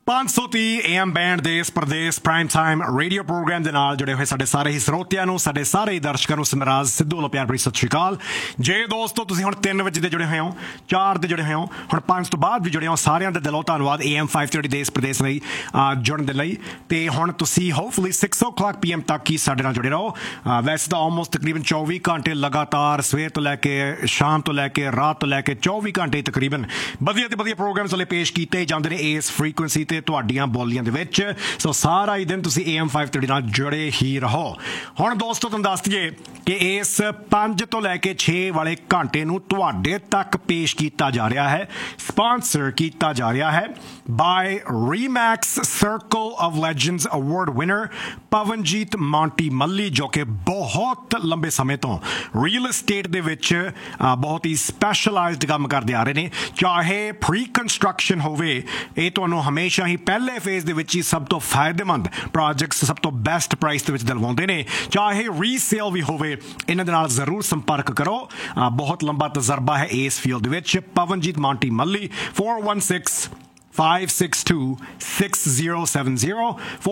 530 AM band ਦੇ ਇਸ Pradesh prime time radio programme ਦੇ ਨਾਲ ਜੁੜੇ ਹੋਏ ਸਾਡੇ ਸਾਰੇ ਹੀ ਸਰੋਤਿਆਂ ਨੂੰ, ਸਾਡੇ ਸਾਰੇ ਹੀ ਦਰਸ਼ਕਾਂ ਨੂੰ ਸਿਮਰਾਜ ਸਿੱਧੂ ਵੱਲੋਂ ਪਿਆਰ ਭਰੀ ਸਤਿ ਸ਼੍ਰੀ ਅਕਾਲ। ਜੇ ਦੋਸਤੋ ਤੁਸੀਂ ਹੁਣ 3 ਵਜੇ ਦੇ ਜੁੜੇ ਹੋਏ ਹੋ, 4 ਦੇ ਜੁੜੇ ਹੋਏ ਹੋ, ਹੁਣ 5 ਤੋਂ ਬਾਅਦ ਵੀ ਜੁੜੇ ਹੋ, ਸਾਰਿਆਂ ਦਾ ਦਿਲੋਂ ਧੰਨਵਾਦ AM 530 ਦੇ ਇਸ ਪ੍ਰਦੇਸ਼ ਲਈ ਜੁੜਨ ਦੇ ਲਈ। ਤੇ ਹੁਣ ਤੁਸੀਂ ਹੋਪਫੁਲੀ 6 o'clock PM ਤੱਕ ਹੀ ਸਾਡੇ ਨਾਲ ਜੁੜੇ ਰਹੋ। ਵੈਸੇ ਤਾਂ ਆਲਮੋਸਟ ਤਕਰੀਬਨ 24 ਘੰਟੇ ਲਗਾਤਾਰ ਸਵੇਰ ਤੋਂ ਲੈ ਕੇ ਸ਼ਾਮ ਤੋਂ ਲੈ ਕੇ ਰਾਤ ਤੋਂ ਲੈ ਕੇ 24 ਘੰਟੇ ਤਕਰੀਬਨ ਵਧੀਆ ਤੇ ਵਧੀਆ ਪ੍ਰੋਗਰਾਮਸ ਵਾਲੇ ਪੇਸ਼ ਕੀਤੇ ਜਾਂਦੇ ਨੇ ਇਸ ਫ੍ਰੀਕੁਐਂਸੀ ਤੇ ਤੁਹਾਡੀਆਂ ਬੋਲੀਆਂ ਦੇ ਵਿੱਚ। ਸੋ ਸਾਰਾ ਹੀ ਦਿਨ ਤੁਸੀਂ AM 530 ਨਾਲ ਜੁੜੇ ਹੀ ਰਹੋ। ਹੁਣ ਦੋਸਤੋ ਤੁਹਾਨੂੰ ਦੱਸ ਦਈਏ ਕਿ ਇਸ 5 ਤੋਂ ਲੈ ਕੇ 6 ਵਾਲੇ ਘੰਟੇ ਨੂੰ ਤੁਹਾਡੇ ਤੱਕ ਪੇਸ਼ ਕੀਤਾ ਜਾ ਰਿਹਾ ਹੈ, ਸਪਾਂਸਰ ਕੀਤਾ ਜਾ ਰਿਹਾ ਹੈ bye ਰੀਮੈਕਸ circle of legends award winner Pawanjit Monty ਮੱਲੀ, ਜੋ ਕਿ ਬਹੁਤ ਲੰਬੇ ਸਮੇਂ ਤੋਂ ਰੀਅਲ estate ਦੇ ਵਿੱਚ ਬਹੁਤ ਹੀ ਸਪੈਸ਼ਲਾਈਜ਼ਡ ਕੰਮ ਕਰਦੇ ਆ ਰਹੇ ਨੇ। ਚਾਹੇ ਪ੍ਰੀ ਕੰਸਟਰਕਸ਼ਨ ਹੋਵੇ, ਇਹ ਤੁਹਾਨੂੰ ਹਮੇਸ਼ਾ ਹੀ ਪਹਿਲੇ ਫੇਜ਼ ਦੇ ਵਿੱਚ ਹੀ ਸਭ ਤੋਂ ਫਾਇਦੇਮੰਦ ਪ੍ਰੋਜੈਕਟਸ ਸਭ ਤੋਂ ਬੈਸਟ ਪ੍ਰਾਈਸ ਦੇ ਵਿੱਚ ਦਿਲਵਾਉਂਦੇ ਨੇ। ਚਾਹੇ ਰੀਸੇਲ ਵੀ ਹੋਵੇ, ਇਹਨਾਂ ਦੇ ਨਾਲ ਜ਼ਰੂਰ ਸੰਪਰਕ ਕਰੋ। ਬਹੁਤ ਲੰਬਾ ਤਜਰਬਾ ਹੈ ਇਸ ਫੀਲਡ ਦੇ ਵਿੱਚ। ਪਵਨਜੀਤ ਮੌਂਟੀ ਮੱਲੀ 416-562-6070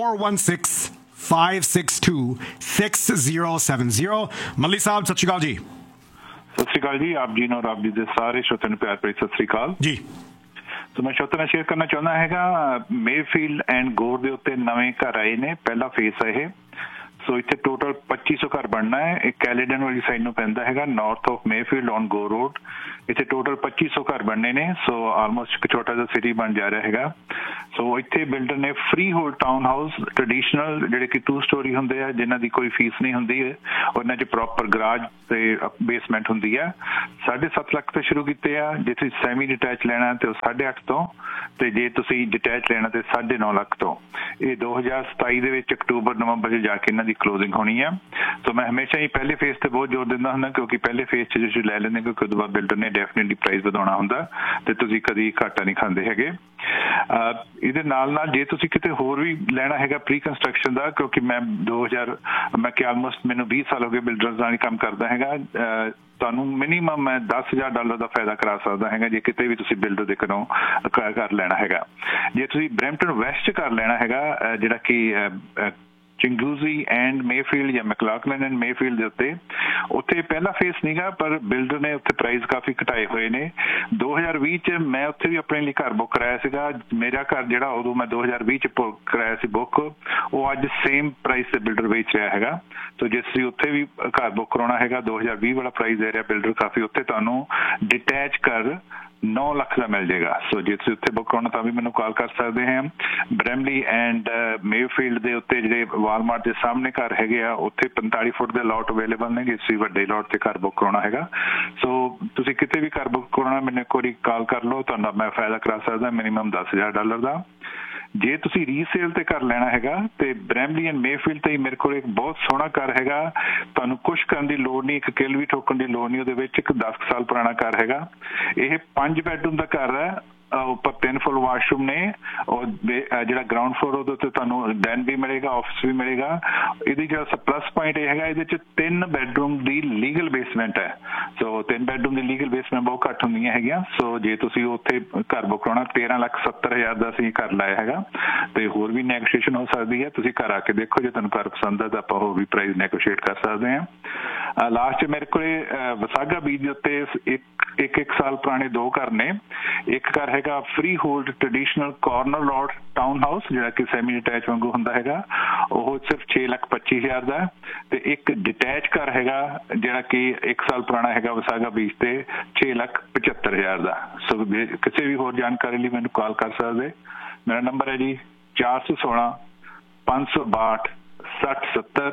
416-562-6070। ਮੱਲੀ ਸਾਹਿਬ ਸਤਿ ਸ਼੍ਰੀ ਅਕਾਲ ਜੀ। ਸਤਿ ਸ਼੍ਰੀ ਅਕਾਲ ਜੀ, ਆਪ ਜੀ ਨੂੰ ਔਰ ਆਪ ਜੀ ਦੇ ਸਾਰੇ ਸ਼ਰੋਤਿਆਂ ਨੂੰ ਪਿਆਰ ਭਰੀ ਸਤਿ ਸ਼੍ਰੀ ਅਕਾਲ ਜੀ। ਸੋ ਮੈਂ ਸ਼ਰੋਤਿਆਂ ਨਾਲ ਸ਼ੇਅਰ ਕਰਨਾ ਚਾਹੁੰਦਾ ਹੈਗਾ, ਮੇਫੀਲਡ ਐਂਡ ਗੋਰ ਦੇ ਉੱਤੇ ਨਵੇਂ ਘਰ ਆਏ ਨੇ, ਪਹਿਲਾ ਫੇਸ ਹੈ ਇਹ। ਸੋ ਇੱਥੇ ਟੋਟਲ 2500 ਘਰ ਬਣਨਾ ਹੈ। ਇਹ ਕੈਲੀਡਨ ਵਾਲੀ ਸਾਈਡ ਨੂੰ ਪੈਂਦਾ ਹੈਗਾ, north of Mayfield on go road. ਇੱਥੇ ਟੋਟਲ 2500 ਘਰ ਬਣਨੇ ਨੇ। ਸੋ ਆਲਮੋਸਟ ਇੱਕ ਛੋਟਾ ਜਿਹਾ ਸਿਟੀ ਬਣ ਜਾ ਰਿਹਾ ਹੈਗਾ। ਸੋ ਇੱਥੇ ਬਿਲਡਰ ਨੇ free hold town house traditional, ਜਿਹੜੇ ਕਿ 2 ਸਟੋਰੀ ਹੁੰਦੇ ਆ, ਜਿਨ੍ਹਾਂ ਦੀ ਕੋਈ ਫੀਸ ਨਹੀਂ ਹੁੰਦੀ ਹੈ। ਉਹਨਾਂ 'ਚ ਪ੍ਰੋਪਰ ਗਰਾਜ ਤੇ ਬੇਸਮੈਂਟ ਹੁੰਦੀ ਆ। 7.5 ਲੱਖ ਤੋਂ ਸ਼ੁਰੂ ਕੀਤੇ ਆ। ਜੇ ਤੁਸੀਂ ਸੈਮੀ ਡਿਟੈਚ ਲੈਣਾ ਤੇ ਉਹ 8.5 ਤੋਂ, ਤੇ ਜੇ ਤੁਸੀਂ ਡਿਟੈਚ ਲੈਣਾ ਤੇ 9.5 ਲੱਖ ਤੋਂ। ਇਹ 2027 ਦੇ ਵਿੱਚ ਅਕਤੂਬਰ ਨਵੰਬਰ 'ਚ ਜਾ ਕੇ ਇਹਨਾਂ ਦੀ ਕਲੋਜ਼ਿੰਗ ਹੋਣੀ ਆ। ਸੋ ਮੈਂ ਹਮੇਸ਼ਾ ਹੀ ਪਹਿਲੇ ਫੇਸ ਤੇ ਬਹੁਤ ਜ਼ੋਰ ਦਿੰਦਾ ਹੁੰਦਾ, ਕਿਉਂਕਿ ਪਹਿਲੇ ਫੇਸ 'ਚ ਜੇ ਲੈ ਲੈਂਦੇ, ਕਿਉਂਕਿ ਉਹਦੇ ਬਾਅਦ ਬਿਲਡਰ ਨੇ ਡੈਫੀਨਿਟਲੀ ਪ੍ਰਾਈਸ ਵਧਾਉਣਾ ਹੁੰਦਾ ਤੇ ਤੁਸੀਂ ਕਦੀ ਘਾਟਾ ਨਹੀਂ ਖਾਂਦੇ ਹੈਗੇ। ਇਹਦੇ ਨਾਲ ਜੇ ਤੁਸੀਂ ਕਿਤੇ ਹੋਰ ਵੀ ਲੈਣਾ ਹੈਗਾ ਪ੍ਰੀ ਕੰਸਟਰਕਸ਼ਨ ਦਾ, ਕਿਉਂਕਿ ਮੈਂ ਆਲਮੋਸਟ ਮੈਨੂੰ 20 ਸਾਲ ਹੋ ਗਏ ਬਿਲਡਰਸ ਨਾਲ ਕੰਮ ਕਰਦਾ ਹੈਗਾ, ਤੁਹਾਨੂੰ ਮਿਨੀਮਮ ਮੈਂ $10,000 ਦਾ ਫਾਇਦਾ ਕਰਾ ਸਕਦਾ ਹੈਗਾ ਜੇ ਕਿਤੇ ਵੀ ਤੁਸੀਂ ਬਿਲਡਰ ਦੇ ਘਰੋਂ ਘਰ ਲੈਣਾ ਹੈਗਾ। ਜੇ ਤੁਸੀਂ ਬਰੈਂਪਟਨ ਵੈਸਟ ਘਰ ਲੈਣਾ ਹੈਗਾ, ਜਿਹੜਾ ਕਿ ਚਿੰਗੂਜ਼ੀ ਐਂਡ ਮੇਫੀਲਡ ਜਾਂ ਮੈਕਲਾਕਲਨ ਐਂਡ ਮੇਫੀਲਡ ਦੇ ਉੱਥੇ ਪਹਿਲਾ ਫੇਸ ਨਹੀਂਗਾ, ਪਰ ਬਿਲਡਰ ਨੇ ਉੱਥੇ ਪ੍ਰਾਈਸ ਕਾਫੀ ਘਟਾਏ ਹੋਏ ਨੇ। 2020 'ਚ ਮੈਂ ਉੱਥੇ ਵੀ ਆਪਣੇ ਲਈ ਘਰ ਬੁੱਕ ਕਰਾਇਆ ਸੀਗਾ। ਮੇਰਾ ਘਰ ਜਿਹੜਾ ਉਦੋਂ ਮੈਂ 2020 'ਚ ਕਰਾਇਆ ਸੀ ਬੁੱਕ, ਉਹ ਅੱਜ ਸੇਮ ਪ੍ਰਾਈਸ ਤੇ ਬਿਲਡਰ ਵੇਚ ਰਿਹਾ ਹੈਗਾ। ਸੋ ਜੇ ਤੁਸੀਂ ਉੱਥੇ ਵੀ ਘਰ ਬੁੱਕ ਕਰਾਉਣਾ ਹੈਗਾ, 2020 ਵਾਲਾ ਪ੍ਰਾਈਸ ਦੇ ਰਿਹਾ ਬਿਲਡਰ ਕਾਫੀ, ਉੱਥੇ ਤੁਹਾਨੂੰ ਡਿਟੈਚ ਘਰ 9 ਲੱਖ ਦਾ ਮਿਲ ਜਾਏਗਾ। ਸੋ ਜੇ ਤੁਸੀਂ ਉੱਥੇ ਬੁੱਕ ਕਰਾਉਣਾ ਤਾਂ ਵੀ ਮੈਨੂੰ ਕਾਲ ਕਰ ਸਕਦੇ ਹਾਂ। ਬ੍ਰੈਮਲੀ ਐਂਡ ਮੇਫੀਲਡ ਦੇ ਉੱਤੇ ਜਿਹੜੇ ਵਾਲਮਾਰਟ ਦੇ ਸਾਹਮਣੇ ਘਰ ਹੈਗੇ ਆ, ਉੱਥੇ 45 ਫੁੱਟ ਦੇ ਲੋਟ ਅਵੇਲੇਬਲ ਨੇ। ਜੇ ਤੁਸੀਂ ਵੱਡੇ ਲੋਟ ਤੇ ਘਰ ਬੁੱਕ ਕਰਾਉਣਾ ਹੈਗਾ, ਸੋ ਤੁਸੀਂ ਕਿਤੇ ਵੀ ਘਰ ਬੁੱਕ ਕਰਾਉਣਾ, ਮੈਨੂੰ ਇੱਕ ਵਾਰੀ ਕਾਲ ਕਰ ਲਓ, ਤੁਹਾਨੂੰ ਮੈਂ ਫਾਇਦਾ ਕਰਾ ਸਕਦਾ ਮਿਨੀਮਮ $10,000 ਦਾ। ਜੇ ਤੁਸੀਂ ਰੀਸੇਲ ਤੇ ਘਰ ਲੈਣਾ ਹੈਗਾ ਤੇ ਬ੍ਰੈਮਲੀ ਐਂਡ ਮੇਫੀਲਡ ਤੇ ਮੇਰੇ ਕੋਲ ਇੱਕ ਬਹੁਤ ਸੋਹਣਾ ਘਰ ਹੈਗਾ, ਤੁਹਾਨੂੰ ਕੁਛ ਕਰਨ ਦੀ ਲੋੜ ਨਹੀਂ, ਇੱਕ ਕਿੱਲ ਵੀ ਠੋਕਣ ਦੀ ਲੋੜ ਨਹੀਂ। ਉਹਦੇ ਵਿੱਚ ਇੱਕ 10 ਸਾਲ ਪੁਰਾਣਾ ਘਰ ਹੈਗਾ। ਇਹ 5 ਬੈਡਰੂਮ ਦਾ ਘਰ ਹੈ, ਉੱਪਰ 3 ਫੁੱਲ ਵਾਸ਼ਰੂਮ ਨੇ, ਔਰ ਜਿਹੜਾ ਗਰਾਊਂਡ ਫਲੋਰ ਉਹਦੇ ਉੱਤੇ ਤੁਹਾਨੂੰ ਡੈਨ ਵੀ ਮਿਲੇਗਾ, ਆਫਿਸ ਵੀ ਮਿਲੇਗਾ। ਇਹਦੀ ਜਿਹੜਾ ਪਲੱਸ ਪੁਆਇੰਟ ਇਹ ਹੈਗਾ, ਇਹਦੇ 'ਚ 3 ਬੈਡਰੂਮ ਦੀ ਲੀਗਲ ਬੇਸਮੈਂਟ ਹੈ। ਸੋ 3 ਬੈਡਰੂਮ ਦੀ ਲੀਗਲ ਬੇਸਮੈਂਟ ਬਹੁਤ ਘੱਟ ਹੁੰਦੀਆਂ ਹੈਗੀਆਂ। ਸੋ ਜੇ ਤੁਸੀਂ ਉੱਥੇ ਘਰ ਬੁੱਕ ਕਰਾਉਣਾ, 13,70,000 ਦਾ ਅਸੀਂ ਘਰ ਲਾਇਆ ਹੈਗਾ, ਤੇ ਹੋਰ ਵੀ ਨੈਗੋਸ਼ੀਏਸ਼ਨ ਹੋ ਸਕਦੀ ਹੈ। ਤੁਸੀਂ ਘਰ ਆ ਕੇ ਦੇਖੋ, ਜੇ ਤੁਹਾਨੂੰ ਘਰ ਪਸੰਦ ਹੈ ਤਾਂ ਆਪਾਂ ਹੋਰ ਵੀ ਪ੍ਰਾਈਸ ਨੈਗੋਸ਼ੀਏਟ ਕਰ ਸਕਦੇ ਹਾਂ। ਲਾਸਟ 'ਚ ਮੇਰੇ ਕੋਲੇ ਵਿਸਾਗਾ ਬੀਚ ਦੇ ਉੱਤੇ ਇੱਕ ਸਾਲ ਪੁਰਾਣੇ 2 ਘਰ ਨੇ। ਇੱਕ ਘਰ ਹੈਗਾ ਫ੍ਰੀ ਹੋਲਡ ਟ੍ਰੈਡੀਸ਼ਨਲ ਕਾਰਨਰ ਲੋਟ ਟਾਊਨ ਹਾਊਸ, ਜਿਹੜਾ ਕਿ ਸੈਮੀ ਡਿਟੈਚ ਵਾਂਗੂ ਹੁੰਦਾ ਹੈਗਾ, ਉਹ ਸਿਰਫ 6,25,000 ਦਾ। ਤੇ ਇੱਕ ਡਿਟੈਚ ਘਰ ਹੈਗਾ, ਜਿਹੜਾ ਕਿ 1 ਸਾਲ ਪੁਰਾਣਾ ਹੈਗਾ ਵਿਸਾਗਾ ਬੀਚ ਤੇ, 6,75,000 ਦਾ। ਸੋ ਕਿਸੇ ਵੀ ਹੋਰ ਜਾਣਕਾਰੀ ਲਈ ਮੈਨੂੰ ਕਾਲ ਕਰ ਸਕਦੇ। ਮੇਰਾ ਨੰਬਰ ਹੈ ਜੀ 416-562-6070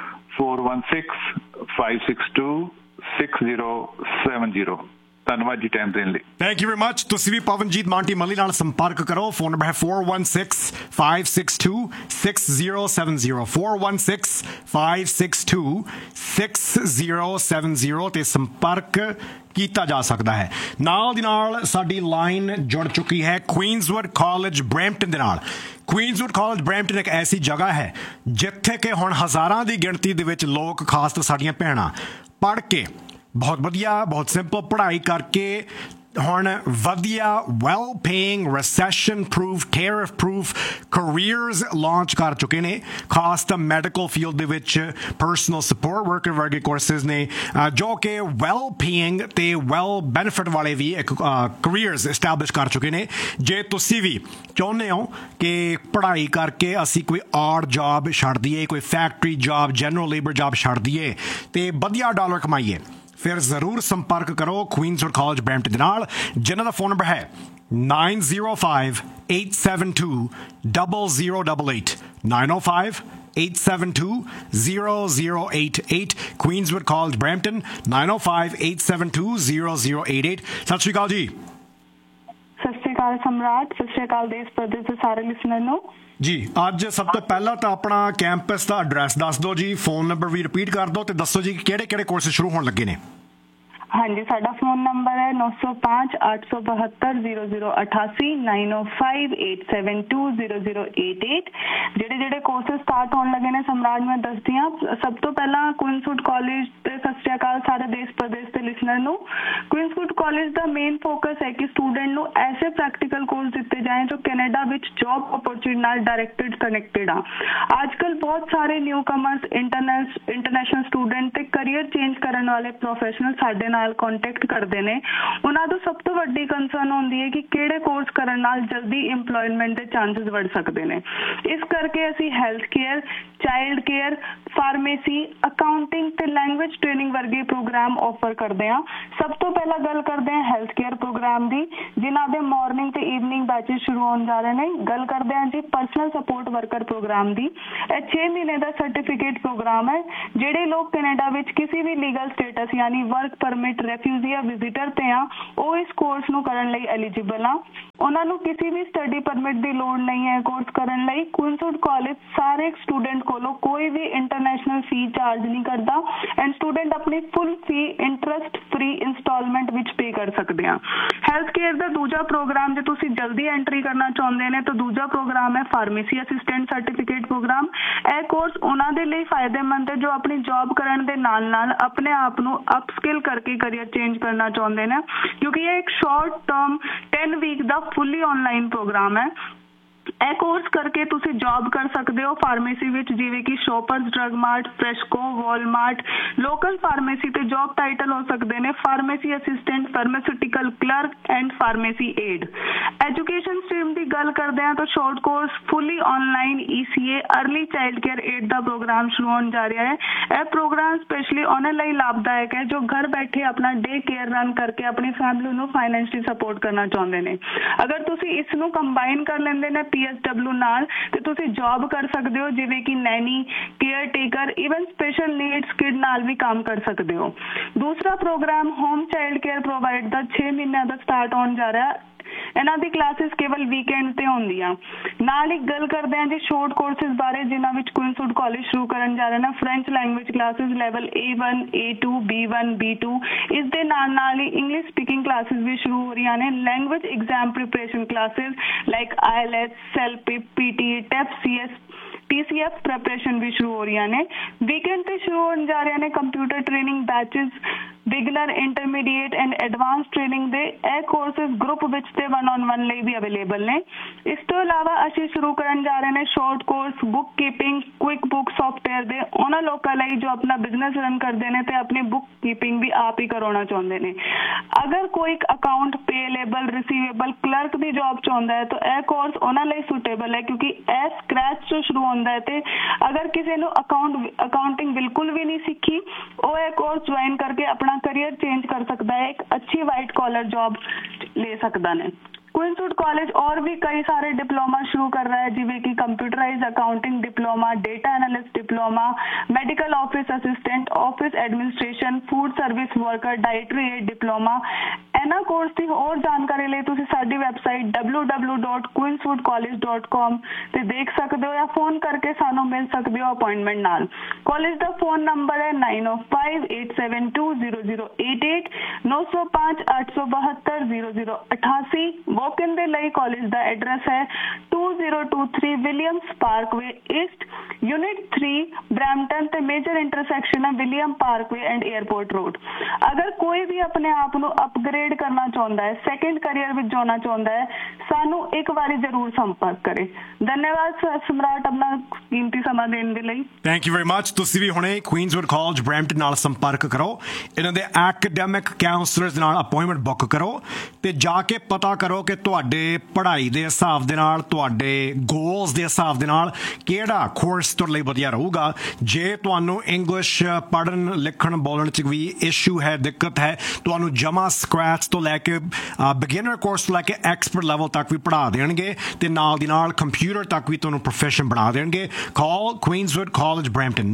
416-562-6070। ਧੰਨਵਾਦ ਜੀ ਟਾਈਮ ਦੇਣ ਲਈ। Thank you very much. ਤੁਸੀਂ ਵੀ ਪਵਨਜੀਤ ਮੌਂਟੀ ਮੱਲੀ ਨਾਲ ਸੰਪਰਕ ਕਰੋ। ਫੋਨ ਨੰਬਰ ਹੈ 416-562-6070 416-562-6070 ਤੇ ਸੰਪਰਕ ਕੀਤਾ ਜਾ ਸਕਦਾ ਹੈ। ਨਾਲ ਦੀ ਨਾਲ ਸਾਡੀ ਲਾਈਨ ਜੁੜ ਚੁੱਕੀ ਹੈ ਕੁਈਨਜ਼ਵੁੱਡ ਕਾਲਜ ਬਰੈਂਪਟਨ ਦੇ ਨਾਲ। ਕੁਈਨਜ਼ਵੁੱਡ ਕਾਲਜ ਬਰੈਂਪਟਨ ਇੱਕ ਐਸੀ ਜਗ੍ਹਾ ਹੈ ਜਿੱਥੇ ਕਿ ਹੁਣ ਹਜ਼ਾਰਾਂ ਦੀ ਗਿਣਤੀ ਦੇ ਵਿੱਚ ਲੋਕ, ਖਾਸ ਤੋਂ ਸਾਡੀਆਂ ਭੈਣਾਂ, ਪੜ੍ਹ ਕੇ ਬਹੁਤ ਵਧੀਆ, ਬਹੁਤ ਸਿੰਪਲ ਪੜ੍ਹਾਈ ਕਰਕੇ ਹੁਣ ਵਧੀਆ well paying recession proof tariff proof carriers launch ਕਰ ਚੁੱਕੇ ਨੇ ਖਾਸ ਤਾਂ ਮੈਡੀਕਲ ਫੀਲਡ ਦੇ ਵਿੱਚ ਪਰਸਨਲ ਸਪੋਰਟ ਵਰਕਰ ਵਰਗੇ ਕੋਰਸਿਸ ਨੇ ਜੋ ਕਿ ਵੈਲ ਪੇਇੰਗ ਤੇ ਵੈਲ ਬੈਨੀਫਿਟ ਵਾਲੇ ਵੀ ਇੱਕ ਕੈਰੀਅਰਸ ਐਸਟੈਬਲਿਸ਼ ਕਰ ਚੁੱਕੇ ਨੇ ਜੇ ਤੁਸੀਂ ਵੀ ਚਾਹੁੰਦੇ ਹੋ ਕਿ ਪੜ੍ਹਾਈ ਕਰਕੇ ਅਸੀਂ ਕੋਈ ਆਡ ਜੌਬ ਛੱਡ ਦਈਏ ਕੋਈ factory job general labour job ਛੱਡ ਦਈਏ ਤੇ ਵਧੀਆ ਡਾਲਰ ਕਮਾਈਏ ਫਿਰ ਜ਼ਰੂਰ ਸੰਪਰਕ ਕਰੋ ਕੁਈਨਸਵੁੱਡ ਕਾਲਜ ਬਰੈਂਪਟਨ ਦੇ ਨਾਲ ਜਿਨ੍ਹਾਂ ਦਾ ਫੋਨ ਨੰਬਰ ਹੈ 905-872-0088 905-872-0088 Queenswood College Brampton 905-872-0088 ਸਤਿ ਸ਼੍ਰੀ ਅਕਾਲ ਜੀ ਸਤਿ ਸ਼੍ਰੀ ਅਕਾਲ ਸਮਰਾਟ ਸਤਿ ਸ਼੍ਰੀ ਅਕਾਲ ਦੇਸ਼ ਪ੍ਰਦੇਸ਼ ਦੇ ਸਾਰੇ ਲਿਸਨਰ ਨੂੰ ਜੀ ਅੱਜ ਸਭ ਤੋਂ ਪਹਿਲਾਂ ਤਾਂ ਆਪਣਾ ਕੈਂਪਸ ਦਾ ਐਡਰੈਸ ਦੱਸ ਦਿਓ ਜੀ ਫੋਨ ਨੰਬਰ ਵੀ ਰਿਪੀਟ ਕਰ ਦਿਓ ਤੇ ਦੱਸੋ ਜੀ ਕਿਹੜੇ ਕਿਹੜੇ ਕੋਰਸ ਸ਼ੁਰੂ ਹੋਣ ਲੱਗੇ ਨੇ ਹਾਂਜੀ ਸਾਡਾ ਫੋਨ ਨੰਬਰ ਹੈ 905-872-0088 905-872-0088 ਜਿਹੜੇ ਕੋਰਸਿਸ ਸਟਾਰਟ ਹੋਣ ਲੱਗੇ ਨੇ ਸਮਰਾਟ ਮੈਂ ਦੱਸਦੀ ਹਾਂ ਸਭ ਤੋਂ ਪਹਿਲਾਂ ਕੁਈਨਸਵੁੱਡ ਕਾਲਜ ਤੇ ਸਤਿ ਸ਼੍ਰੀ ਅਕਾਲ ਸਾਰੇ ਦੇਸ਼ ਪ੍ਰਦੇਸ਼ ਦੇ ਲਿਸਨਰ ਨੂੰ ਕੁਈਨਸਵੁੱਡ ਕਾਲਜ ਦਾ ਮੇਨ ਫੋਕਸ ਹੈ ਕਿ ਸਟੂਡੈਂਟ ਨੂੰ ਐਸੇ ਪ੍ਰੈਕਟੀਕਲ ਕੋਰਸ ਦਿੱਤੇ ਜਾਏ ਜੋ ਕੈਨੇਡਾ ਵਿੱਚ ਜੌਬ ਓਪਰਚੁਨਿਟੀ ਨਾਲ ਡਾਇਰੈਕਟਡ ਕਨੈਕਟਡ ਆ ਅੱਜ ਕੱਲ੍ਹ ਬਹੁਤ ਸਾਰੇ ਨਿਊ ਕਮਰਸ ਇੰਟਰਨੈਸ਼ਨਲ ਸਟੂਡੈਂਟ ਤੇ ਕਰੀਅਰ ਚੇਂਜ ਕਰਨ ਵਾਲੇ ਪ੍ਰੋਫੈਸ਼ਨਲ ਸਾਡੇ ਨਾਲ ਕੰਟੈਕਟ ਕਰਦੇ ਨੇ ਉਹਨਾਂ ਤੋਂ ਸਭ ਤੋਂ ਵੱਡੀ ਕੰਸਰਨ ਹੁੰਦੀ ਹੈ ਕਿ ਕਿਹੜੇ ਕੋਰਸ ਕਰਨ ਨਾਲ ਜਲਦੀ ਇੰਪਲੋਇਮੈਂਟ ਦੇ ਚਾਂਸਸ ਵੱਧ ਸਕਦੇ ਨੇ ਇਸ ਕਰਕੇ ਅਸੀਂ health care child care pharmacy accounting ਤੇ ਲੈਂਗੁਏਜ ਟ੍ਰੇਨਿੰਗ ਵਰਗੇ ਪ੍ਰੋਗਰਾਮ ਆਫਰ ਕਰਦੇ ਹਾਂ ਸਭ ਤੋਂ ਪਹਿਲਾਂ ਗੱਲ ਕਰਦੇ ਹਾਂ ਹੈਲਥ ਕੇਅਰ ਪ੍ਰੋਗਰਾਮ ਦੀ ਜਿਨ੍ਹਾਂ ਦੇ ਮਾਰਨਿੰਗ ਤੇ ਈਵਨਿੰਗ ਬੈਚਸ ਸ਼ੁਰੂ ਹੋਣ ਜਾ ਰਹੇ ਨੇ ਗੱਲ ਕਰਦੇ ਹਾਂ ਜੀ ਪਰਸਨਲ ਸਪੋਰਟ ਵਰਕਰ ਪ੍ਰੋਗਰਾਮ ਦੀ ਇਹ 6 ਮਹੀਨੇ ਦਾ ਸਰਟੀਫਿਕੇਟ ਪ੍ਰੋਗਰਾਮ ਹੈ ਜਿਹੜੇ ਲੋਕ ਕੈਨੇਡਾ ਵਿੱਚ ਕਿਸੇ ਵੀ ਲੀਗਲ ਸਟੇਟਸ ਯਾਨੀ ਵਰਕ ਪਰਮਿਟ ਰੈਫਿਊਜੀ ਜਾਂ ਵਿਜ਼ਿਟਰ ਤੇ ਆ ਉਹ ਇਸ ਕੋਰਸ ਨੂੰ ਕਰਨ ਲਈ ਐਲੀਜੀਬਲ ਆ ਉਹਨਾਂ ਨੂੰ ਕਿਸੇ ਵੀ ਸਟੱਡੀ ਪਰਮਿਟ ਦੀ ਲੋੜ ਨਹੀਂ ਹੈ ਕੋਰਸ ਕਰਨ ਲਈ ਕੁਈਨਸਵੁੱਡ ਕਾਲਜ ਸਾਰੇ ਸਟੂਡੈਂਟ ਕੋਲੋਂ ਕੋਈ ਵੀ ਇੰਟਰਨੈਸ਼ਨਲ ਫੀ ਚਾਰਜ ਨਹੀਂ ਕਰਦਾ ਐਂਡ ਸਟੂਡੈਂਟ ਆਪਣੀ ਫੁੱਲ ਫੀ ਇੰਟਰਸਟ ਫ੍ਰੀ ਇੰਸਟਾਲਮੈਂਟ ਵਿੱਚ ਪੇ ਕਰ ਸਕਦੇ ਆ ਹੈਲਥ ਕੇਅਰ ਦਾ ਦੂਜਾ ਪ੍ਰੋਗਰਾਮ ਜੇ ਤੁਸੀਂ ਜਲਦੀ ਐਂਟਰੀ ਕਰਨਾ ਚਾਹੁੰਦੇ ਨੇ ਤਾਂ ਦੂਜਾ ਪ੍ਰੋਗਰਾਮ ਹੈ ਫਾਰਮੇਸੀ ਅਸਿਸਟੈਂਟ ਸਰਟੀਫਿਕੇਟ ਪ੍ਰੋਗਰਾਮ ਇਹ ਕੋਰਸ ਉਹਨਾਂ ਦੇ ਲਈ ਫਾਇਦੇਮੰਦ ਹੈ ਜੋ ਆਪਣੀ ਜੌਬ ਕਰਨ ਦੇ ਨਾਲ ਨਾਲ ਆਪਣੇ ਆਪ ਨੂੰ ਅਪਸਕਿਲ ਕਰਕੇ ਕਰੀਅਰ ਚੇਂਜ ਕਰਨਾ ਚਾਹੁੰਦੇ ਨੇ ਕਿਉਂਕਿ ਇਹ ਇੱਕ ਸ਼ਾਰਟ ਟਰਮ 10 ਵੀਕ ਦਾ ਫੁੱਲੀ ਆਨਲਾਈਨ ਪ੍ਰੋਗਰਾਮ ਹੈ ਇਹ ਕੋਰਸ ਕਰਕੇ ਤੁਸੀਂ ਜੌਬ ਕਰ ਸਕਦੇ ਹੋ ਫਾਰਮੇਸੀ ਵਿੱਚ ਜਿਵੇਂ ਕਿ ਸ਼ੋਪਰਸ drug mart ਫਰੈਸ਼ਕੋ Walmart local pharmacy ਤੇ ਜੌਬ ਟਾਈਟਲ ਹੋ ਸਕਦੇ ਨੇ pharmacy assistant pharmaceutical clerk and pharmacy aid education stream ਦੀ ਗੱਲ ਕਰਦੇ ਹਾਂ ਤਾਂ ਸ਼ਾਰਟ ਕੋਰਸ ਫੁੱਲੀ online ECA early child care aid ਦਾ ਪ੍ਰੋਗਰਾਮ ਸ਼ੁਰੂ ਹੋਣ ਜਾ ਰਿਹਾ ਹੈ ਇਹ ਪ੍ਰੋਗਰਾਮ ਸਪੈਸ਼ਲੀ ਉਹਨਾਂ ਲਈ ਲਾਭਦਾਇਕ ਹੈ ਜੋ ਘਰ ਬੈਠੇ ਆਪਣਾ ਡੇ ਕੇਅਰ ਰਨ ਕਰਕੇ ਆਪਣੀ ਫੈਮਿਲੀ ਨੂੰ ਫਾਈਨੈਂਸ਼ਲੀ ਸਪੋਰਟ ਕਰਨਾ ਚਾਹੁੰਦੇ ਨੇ ਅਗਰ ਤੁਸੀਂ ਇਸ ਨੂੰ ਕੰਬਾਈਨ ਕਰ ਲੈਂਦੇ ਨੇ PSW ਨਾਲ ਤੇ ਤੁਸੀਂ ਜੌਬ ਕਰ ਸਕਦੇ ਹੋ ਜਿਵੇਂ ਕਿ Naini care taker even special needs kid ਨਾਲ ਵੀ ਕੰਮ ਕਰ ਸਕਦੇ ਹੋ ਦੂਸਰਾ programme home child care provide ਦਾ 6 ਮਹੀਨਿਆਂ ਦਾ ਸਟਾਰਟ ਹੋਣ ਜਾ ਰਿਹਾ ਇਹਨਾਂ ਦੀ ਕਲਾਸਿਸ ਕੇਵਲ ਵੀਕਐਂਡ ਤੇ ਹੁੰਦੀਆਂ ਨਾਲ ਇੱਕ ਗੱਲ ਕਰਦੇ ਹਾਂ ਜੀ ਸ਼ਾਰਟ ਕੋਰਸਿਸ ਬਾਰੇ ਜਿਨ੍ਹਾਂ ਵਿੱਚ ਕੁਈਨਸਵੁੱਡ ਕਾਲਜ ਸ਼ੁਰੂ ਕਰਨ ਜਾ ਰਹੇ ਨੇ French language classes level A1 A2 B1 B2 ਇਸ ਦੇ ਨਾਲ ਹੀ ਇੰਗਲਿਸ਼ ਸਪੀਕਿੰਗ ਕਲਾਸਿਸ ਵੀ ਸ਼ੁਰੂ ਹੋ ਰਹੀਆਂ ਨੇ language exam preparation classes like IELTS CELPIP PT TEF CS TCF preparation ਵੀ ਸ਼ੁਰੂ ਹੋ ਰਹੀਆਂ ਨੇ ਵੀਕਐਂਡ ਤੇ ਸ਼ੁਰੂ ਹੋਣ ਜਾ ਰਹੀਆਂ ਨੇ computer training batches beginner intermediate and advance training ਦੇ ਇਹ ਕੋਰਸਿਸ ਗਰੁੱਪ ਵਿੱਚ ਤੇ 1-on-1 ਲਈ ਵੀ ਅਵੇਲੇਬਲ ਨੇ ਇਸ ਤੋਂ ਇਲਾਵਾ ਅਸੀਂ ਸ਼ੁਰੂ ਕਰਨ ਜਾ ਰਹੇ ਨੇ short course book keeping quick book software ਦੇ ਉਹਨਾਂ ਲੋਕਾਂ ਲਈ ਜੋ ਆਪਣਾ ਬਿਜ਼ਨਸ ਰਨ ਕਰਦੇ ਨੇ ਤੇ ਆਪਣੀ ਬੁੱਕ ਕੀਪਿੰਗ ਵੀ ਆਪ ਹੀ ਕਰਾਉਣਾ ਚਾਹੁੰਦੇ ਨੇ ਅਗਰ ਕੋਈ ਅਕਾਊਂਟ ਪੇਏਬਲ ਰਿਸੀਵੇਬਲ ਕਲਰਕ ਦੀ ਜੌਬ ਚਾਹੁੰਦਾ ਹੈ ਤਾਂ ਇਹ ਕੋਰਸ ਉਹਨਾਂ ਲਈ ਸੁਟੇਬਲ ਹੈ ਕਿਉਂਕਿ ਇਹ ਸਕ੍ਰੈਚ ਤੋਂ ਸ਼ੁਰੂ ਹੁੰਦਾ ਹੈ ਤੇ ਅਗਰ ਕਿਸੇ ਨੂੰ ਅਕਾਊਂਟਿੰਗ ਬਿਲਕੁਲ ਵੀ ਨਹੀਂ ਸਿੱਖੀ ਉਹ ਇਹ ਕੋਰਸ ਜੁਆਇਨ ਕਰਕੇ ਆਪਣਾ करियर चेंज कर सकता है एक अच्छी वाइट कॉलर जॉब ले सकता है क्वींसवुड कॉलेज और भी कई सारे डिप्लोमा शुरू कर रहा है जिਵੇਂ कि computerise accounting diploma data analyst diploma medical office assistant office administration food service worker dietary add diploma ਇਹਨਾਂ ਕੋਰਸ ਦੀ ਹੋਰ ਜਾਣਕਾਰੀ ਲਈ ਤੁਸੀਂ ਸਾਡੀ ਵੈਬਸਾਈਟ www.queenswoodcollege.com ਤੇ ਦੇਖ ਸਕਦੇ ਹੋ ਜਾਂ ਫੋਨ ਕਰਕੇ ਸਾਨੂੰ ਮਿਲ ਸਕਦੇ ਹੋ ਅਪਾਇੰਟਮੈਂਟ ਨਾਲ ਕਾਲਜ ਦਾ ਫੋਨ ਨੰਬਰ ਹੈ 9058720088 905-872-0088 ਵੌਕ ਇਨ ਦੇ ਲਈ ਕਾਲਜ ਦਾ ਐਡਰੈਸ ਹੈ 2 2023 Williams Parkway east unit 3 Brampton ते मेजर इंटरसैक्शन है William Parkway and airport road. अगर कोई भी अपने आप को अपग्रेड करना चाहता है, सेकंड करियर विच जाना चाहता है, सानू एक बारी जरूर संपर्क करे। धन्यवाद सम्राट अपना कीमती समा देने के लिए। Thank you very much. तुसी भी हुणे क्वींसवुड कॉलेज ब्रैम्पटन नाल संपर्क करो, इन्हां दे एकेडमिक काउंसलर्स नाल अपॉइंटमेंट बुक करो ते जाके पता करो कि तुहाडे पढ़ाई दे हिसाब दे नाल, तुहाडे गोल्स दे हिसाब दे नाल किहड़ा कोर्स तुहाडे लई वधिया रहूगा। जे तुहानू इंग्लिश पढ़न लिखण बोलण च भी इशू है, दिक्कत है, तुहानू जमा स्क्रैच तो लैके बिगिनर कोर्स तो लैके एक्सपर्ट लेवल तक भी पढ़ा देणगे ते नाल दी नाल कंप्यूटर तक भी तुहानू प्रोफेशन बना देणगे। कॉल क्वींसवुड कॉलेज ब्रैम्पटन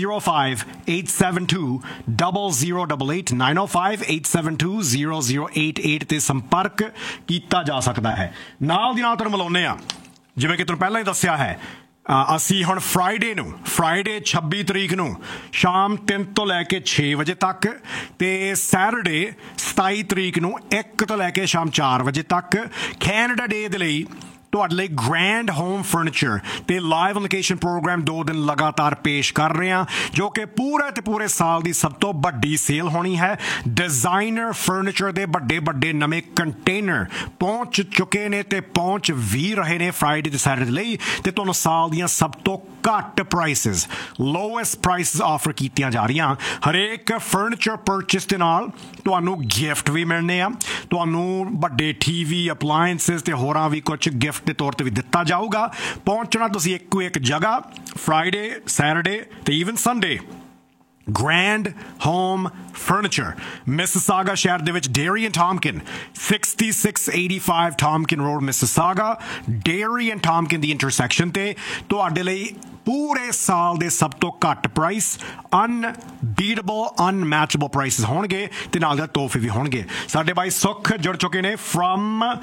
905-872-0088 905-872-0088 ਤੇ संपर्क ਕੀਤਾ ਜਾ ਸਕਦਾ ਹੈ। ਨਾਲ ਦੀ ਨਾਲ ਤੁਹਾਨੂੰ ਮਿਲਾਉਂਦੇ ਆ, ਜਿਵੇਂ ਕਿ ਤੁਹਾਨੂੰ ਪਹਿਲਾਂ ਹੀ ਦੱਸਿਆ ਹੈ, ਅਸੀਂ ਹੁਣ ਫਰਾਈਡੇ 26 ਤਰੀਕ ਨੂੰ ਸ਼ਾਮ 3 ਤੋਂ ਲੈ ਕੇ 6 ਵਜੇ ਤੱਕ ਤੇ ਸੈਟਰਡੇ 27 ਤਰੀਕ ਨੂੰ 1 ਤੋਂ ਲੈ ਕੇ ਸ਼ਾਮ 4 ਵਜੇ ਤੱਕ ਕੈਨੇਡਾ ਡੇ ਦੇ ਲਈ ਤੁਹਾਡੇ ਲਈ ਗ੍ਰੈਂਡ ਹੋਮ ਫਰਨੀਚਰ ਤੇ ਲਾਈਵ ਲੋਕੇਸ਼ਨ ਪ੍ਰੋਗਰਾਮ 2 ਦਿਨ ਲਗਾਤਾਰ ਪੇਸ਼ ਕਰ ਰਹੇ ਹਾਂ, ਜੋ ਕਿ ਪੂਰੇ ਤੇ ਪੂਰੇ ਸਾਲ ਦੀ ਸਭ ਤੋਂ ਵੱਡੀ ਸੇਲ ਹੋਣੀ ਹੈ। ਡਿਜ਼ਾਈਨਰ ਫਰਨੀਚਰ ਦੇ ਵੱਡੇ ਵੱਡੇ ਨਵੇਂ ਕੰਟੇਨਰ ਪਹੁੰਚ ਚੁੱਕੇ ਨੇ ਤੇ ਪਹੁੰਚ ਵੀ ਰਹੇ ਨੇ ਫਰਾਈਡੇ ਤੇ ਸੈਟਰਡੇ ਲਈ, ਤੇ ਤੁਹਾਨੂੰ ਸਾਲ ਦੀਆਂ ਸਭ ਤੋਂ ਘੱਟ ਪ੍ਰਾਈਸਿਸ, ਲੋਐਸਟ ਪ੍ਰਾਈਸਿਸ ਆਫਰ ਕੀਤੀਆਂ ਜਾ ਰਹੀਆਂ। ਹਰੇਕ ਫਰਨੀਚਰ ਪਰਚੇਸ ਦੇ ਨਾਲ ਤੁਹਾਨੂੰ ਗਿਫਟ ਵੀ ਮਿਲਣੇ ਆ, ਤੁਹਾਨੂੰ ਵੱਡੇ ਟੀਵੀ, ਅਪਲਾਇੰਸਿਸ ਤੇ ਹੋਰਾਂ ਵੀ ਕੁਝ ਗਿਫਟ ਦੇ ਤੌਰ ਤੇ ਵੀ ਦਿੱਤਾ ਜਾਊਗਾ। ਪਹੁੰਚਣਾ ਤੁਸੀਂ ਇੱਕੋ ਇੱਕ ਜਗ੍ਹਾ, ਫਰਾਈਡੇ, ਸੈਟਰਡੇ ਤੇ even Sunday. Grand Home Furniture, Mississauga ਸ਼ਹਿਰ ਦੇ ਵਿੱਚ dairy and ਟਾਮਕਿਨ 6685 ਟਾਮਕਿਨ road Mississauga, dairy and ਟਾਮਕਿਨ the intersection ਤੇ ਤੁਹਾਡੇ ਲਈ ਪੂਰੇ ਸਾਲ ਦੇ ਸਭ ਤੋਂ ਘੱਟ ਪ੍ਰਾਈਸ, ਅਨਬੀਟੇਬਲ ਅਨਮੈਚੇਬਲ ਪ੍ਰਾਈਸਿਸ ਹੋਣਗੇ ਤੇ ਨਾਲ ਦੇ ਤੋਹਫੇ ਵੀ ਹੋਣਗੇ। ਸਾਡੇ ਬਾਈ ਸੁੱਖ ਜੁੜ ਚੁੱਕੇ ਨੇ ਫਰਮ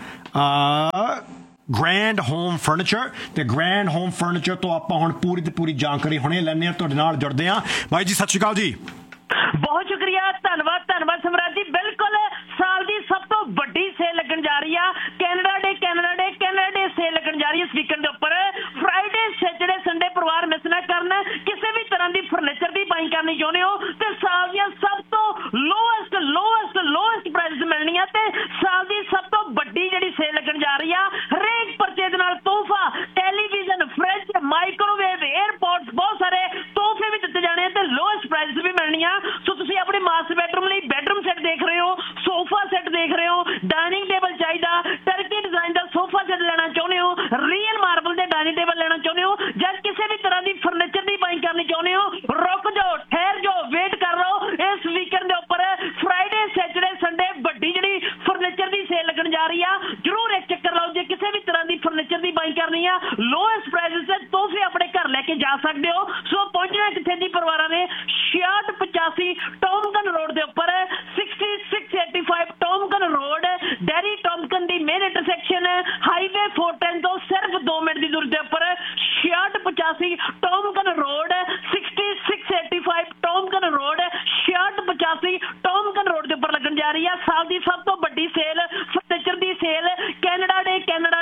ਗ੍ਰੈਂਡ ਹੋਮ ਫਰਨੀਚਰ ਤੇ ਗ੍ਰੈਂਡ ਹੋਮ ਫਰਨੀਚਰ ਤੋਂ ਆਪਾਂ ਹੁਣ ਪੂਰੀ ਦੀ ਪੂਰੀ ਜਾਣਕਾਰੀ ਹੁਣੇ ਲੈਣੇ ਆ, ਤੁਹਾਡੇ ਨਾਲ ਜੁੜਦੇ ਆ। ਬਾਈ ਜੀ ਸਤਿ ਸ਼੍ਰੀ ਅਕਾਲ ਜੀ। ਬਹੁਤ ਸ਼ੁਕਰੀਆ, ਧੰਨਵਾਦ ਸਮਰਾਟ ਜੀ। ਬਿਲਕੁਲ ਸਾਲ ਦੀ ਸਭ ਤੋਂ ਵੱਡੀ ਸੇਲ ਲੱਗਣ ਜਾ ਰਹੀ ਆ, ਕੈਨੇਡਾ ਡੇ ਸੇਲ ਲੱਗਣ ਜਾ ਰਹੀ ਹੈ ਇਸ ਵੀਕਐਂਡ ਦੇ ਉੱਪਰ। ਫਰਾਈਡੇ, ਸੈਟਰਡੇ, ਸੰਡੇ ਪਰਿਵਾਰ ਮਿਸ ਨਾ ਕਰਨ। ਕਿਸੇ ਵੀ ਤਰ੍ਹਾਂ ਦੀ ਫਰਨੀਚਰ ਦੀ ਬਾਈਂਗ ਕਰਨੀ ਚਾਹੁੰਦੇ ਹੋ ਤੇ ਸਾਲ ਦੀਆਂ ਸਭ ਤੋਂ ਲੋਐਸਟ ਪ੍ਰਾਈਸ ਮਿਲਣੀਆਂ ਤੇ ਸਾਲ ਦੀ ਸਭ ਤੋਂ ਵੱਡੀ ਜਿਹੜੀ ਸੇਲ ਲੱਗਣ ਜਾ ਰਹੀ ਆ। ਹਰੇਕ ਪਰਚੇ ਦੇ ਨਾਲ ਤੋਹਫਾ, ਟੈਲੀਵਿਜ਼ਨ, ਫ੍ਰਿਜ, ਮਾਈਕ੍ਰੋਵੇਵ, 에ਅਰਪੋਰਟਸ, ਬਹੁਤ ਸਾਰੇ ਤੋਹਫੇ ਵੀ ਦਿੱਤੇ ਜਾਣੇ ਤੇ ਲੋਐਸਟ ਪ੍ਰਾਈਸ ਵੀ ਮਿਲਣੀਆਂ। ਸੋ ਤੁਸੀਂ ਆਪਣੇ ਮਾਸਟਰ ਬੈਡਰੂਮ ਲਈ ਬੈਡਰੂਮ ਸੈੱਟ ਦੇਖ ਰਹੇ ਹੋ, ਸੋਫਾ ਸੈੱਟ ਦੇਖ ਰਹੇ ਹੋ, ਡਾਈਨਿੰਗ ਟੇਬਲ ਚਾਹੀਦਾ, ਟਰਕੀ ਡਿਜ਼ਾਈਨ ਦਾ ਸੋਫਾ ਸੈੱਟ ਲੈਣਾ ਚਾਹੁੰਦੇ ਹੋ, ਰੀਅਲ ਮਾਰਬਲ ਦੇ ਡਾਈਨਿੰਗ ਟੇਬਲ ਲੈਣਾ ਚਾਹੁੰਦੇ ਹੋ, ਜਾਂ ਕਿਸੇ ਵੀ ਤਰ੍ਹਾਂ ਦੀ ਫਰਨੀਚਰ ਦੀ ਬਾਈਂਗ ਕਰਨੀ ਚਾਹੁੰਦੇ ਹੋ, ਰੁਕ ਜਾਓ, ਠਹਿਰ ਜਾਓ, ਵੇਟ ਕਰ ਲਓ। ਇਸ ਵੀਕਐਂਡ ਦੇ ਉੱਪਰ ਫਰਾਈਡੇ, ਸੈਟਰਡੇ, ਸੰਡੇ ਵੱਡੀ ਜਿਹੜੀ ਫਰਨੀਚਰ ਦੀ ਸੇਲ ਲੱਗਣ ਜਾ ਰਹੀ ਆ। ਜ਼ਰੂਰ ਇੱਕ ਚੱਕਰ ਲਾਓ ਜੇ ਕਿਸੇ ਵੀ ਤਰ੍ਹਾਂ ਦੀ ਫਰਨੀਚਰ ਦੀ ਬਾਈਂਗ ਕਰਨੀ ਆ। ਲੋਐਸਟ ਪ੍ਰਾਈਸਿਸ ਤੇ ਤੋਹਫੇ ਆਪਣੇ ਘਰ ਲੈ ਕੇ ਜਾ ਸਕਦੇ ਹੋ। ਸੋ ਪਹੁੰਚਣਾ ਕਿੱਥੇ ਦੀ ਪਰਿਵਾਰਾਂ ਨੇ? 6685 ਟੌਮਕਨ ਰੋਡ ਦੇ ਉੱਪਰ, 6685 ਟੌਮਕਨ ਰੋਡ, ਡੈਰੀ ਟੌਮਕਨ ਦੀ ਮੇਨ ਇੰਟਰਸੈਕਸ਼ਨ ਹਾਈਵੇ 410 ਤੋਂ ਸਿਰਫ 2 ਮਿੰਟ ਦੀ ਦੂਰੀ ਦੇ ਉੱਪਰ 6685 ਟੌਮਕਨ ਰੋਡ, 6685 ਟੌਮਕਨ ਰੋਡ, 6685 ਟੌਮਕਨ ਰੋਡ ਦੇ ਉੱਪਰ ਲੱਗਣ ਜਾ ਰਹੀ ਆ ਸਾਲ ਦੀ ਸਭ ਤੋਂ ਵੱਡੀ ਸੇਲ, ਫਰਨੀਚਰ ਦੀ ਸੇਲ। ਕੈਨੇਡਾ ਡੇ